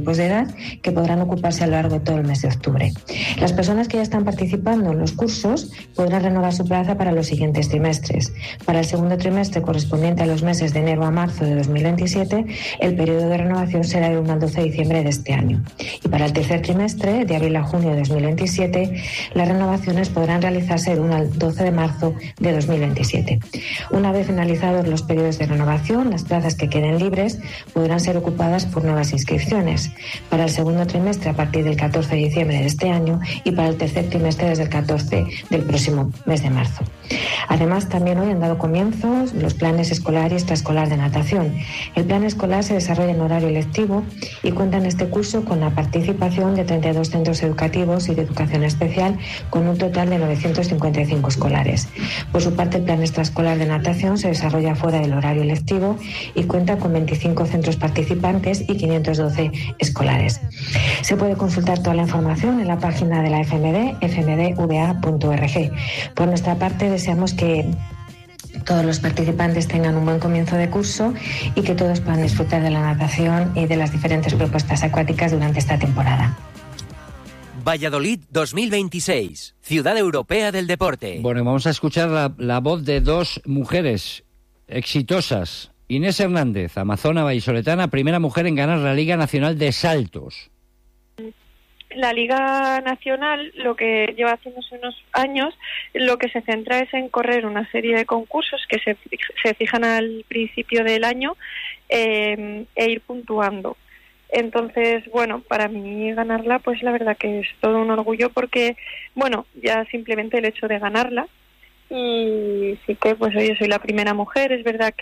tipos de edad que podrán ocuparse a lo largo de todo el mes de octubre. Las personas que ya están participando en los cursos podrán renovar su plaza para los siguientes trimestres. Para el segundo trimestre correspondiente a los meses de enero a marzo de 2027, el periodo de renovación será del 1 al 12 de diciembre de este año. Y para el tercer trimestre, de abril a junio de 2027, las renovaciones podrán realizarse del 1 al 12 de marzo de 2027. Una vez finalizados los periodos de renovación, las plazas que queden libres podrán ser ocupadas por nuevas inscripciones. Para el segundo trimestre a partir del 14 de diciembre de este año y para el tercer trimestre desde el 14 del próximo mes de marzo. Además, también hoy han dado comienzo los planes escolar y extraescolar de natación. El plan escolar se desarrolla en horario lectivo y cuenta en este curso con la participación de 32 centros educativos y de educación especial con un total de 955 escolares. Por su parte, el plan extraescolar de natación se desarrolla fuera del horario lectivo y cuenta con 25 centros participantes y 512 escolares. Se puede consultar toda la información en la página de la FMD, fmdva.org. Por nuestra parte, deseamos que todos los participantes tengan un buen comienzo de curso y que todos puedan disfrutar de la natación y de las diferentes propuestas acuáticas durante esta temporada. Valladolid 2026, Ciudad Europea del Deporte. Bueno, vamos a escuchar la voz de dos mujeres exitosas. Inés Hernández, amazona vallisoletana, primera mujer en ganar la Liga Nacional de Saltos. La Liga Nacional, lo que lleva haciéndose unos años, lo que se centra es en correr una serie de concursos que se fijan al principio del año e ir puntuando. Entonces, bueno, para mí ganarla, pues la verdad que es todo un orgullo porque, bueno, ya simplemente el hecho de ganarla y sí que, pues oye, soy la primera mujer, es verdad que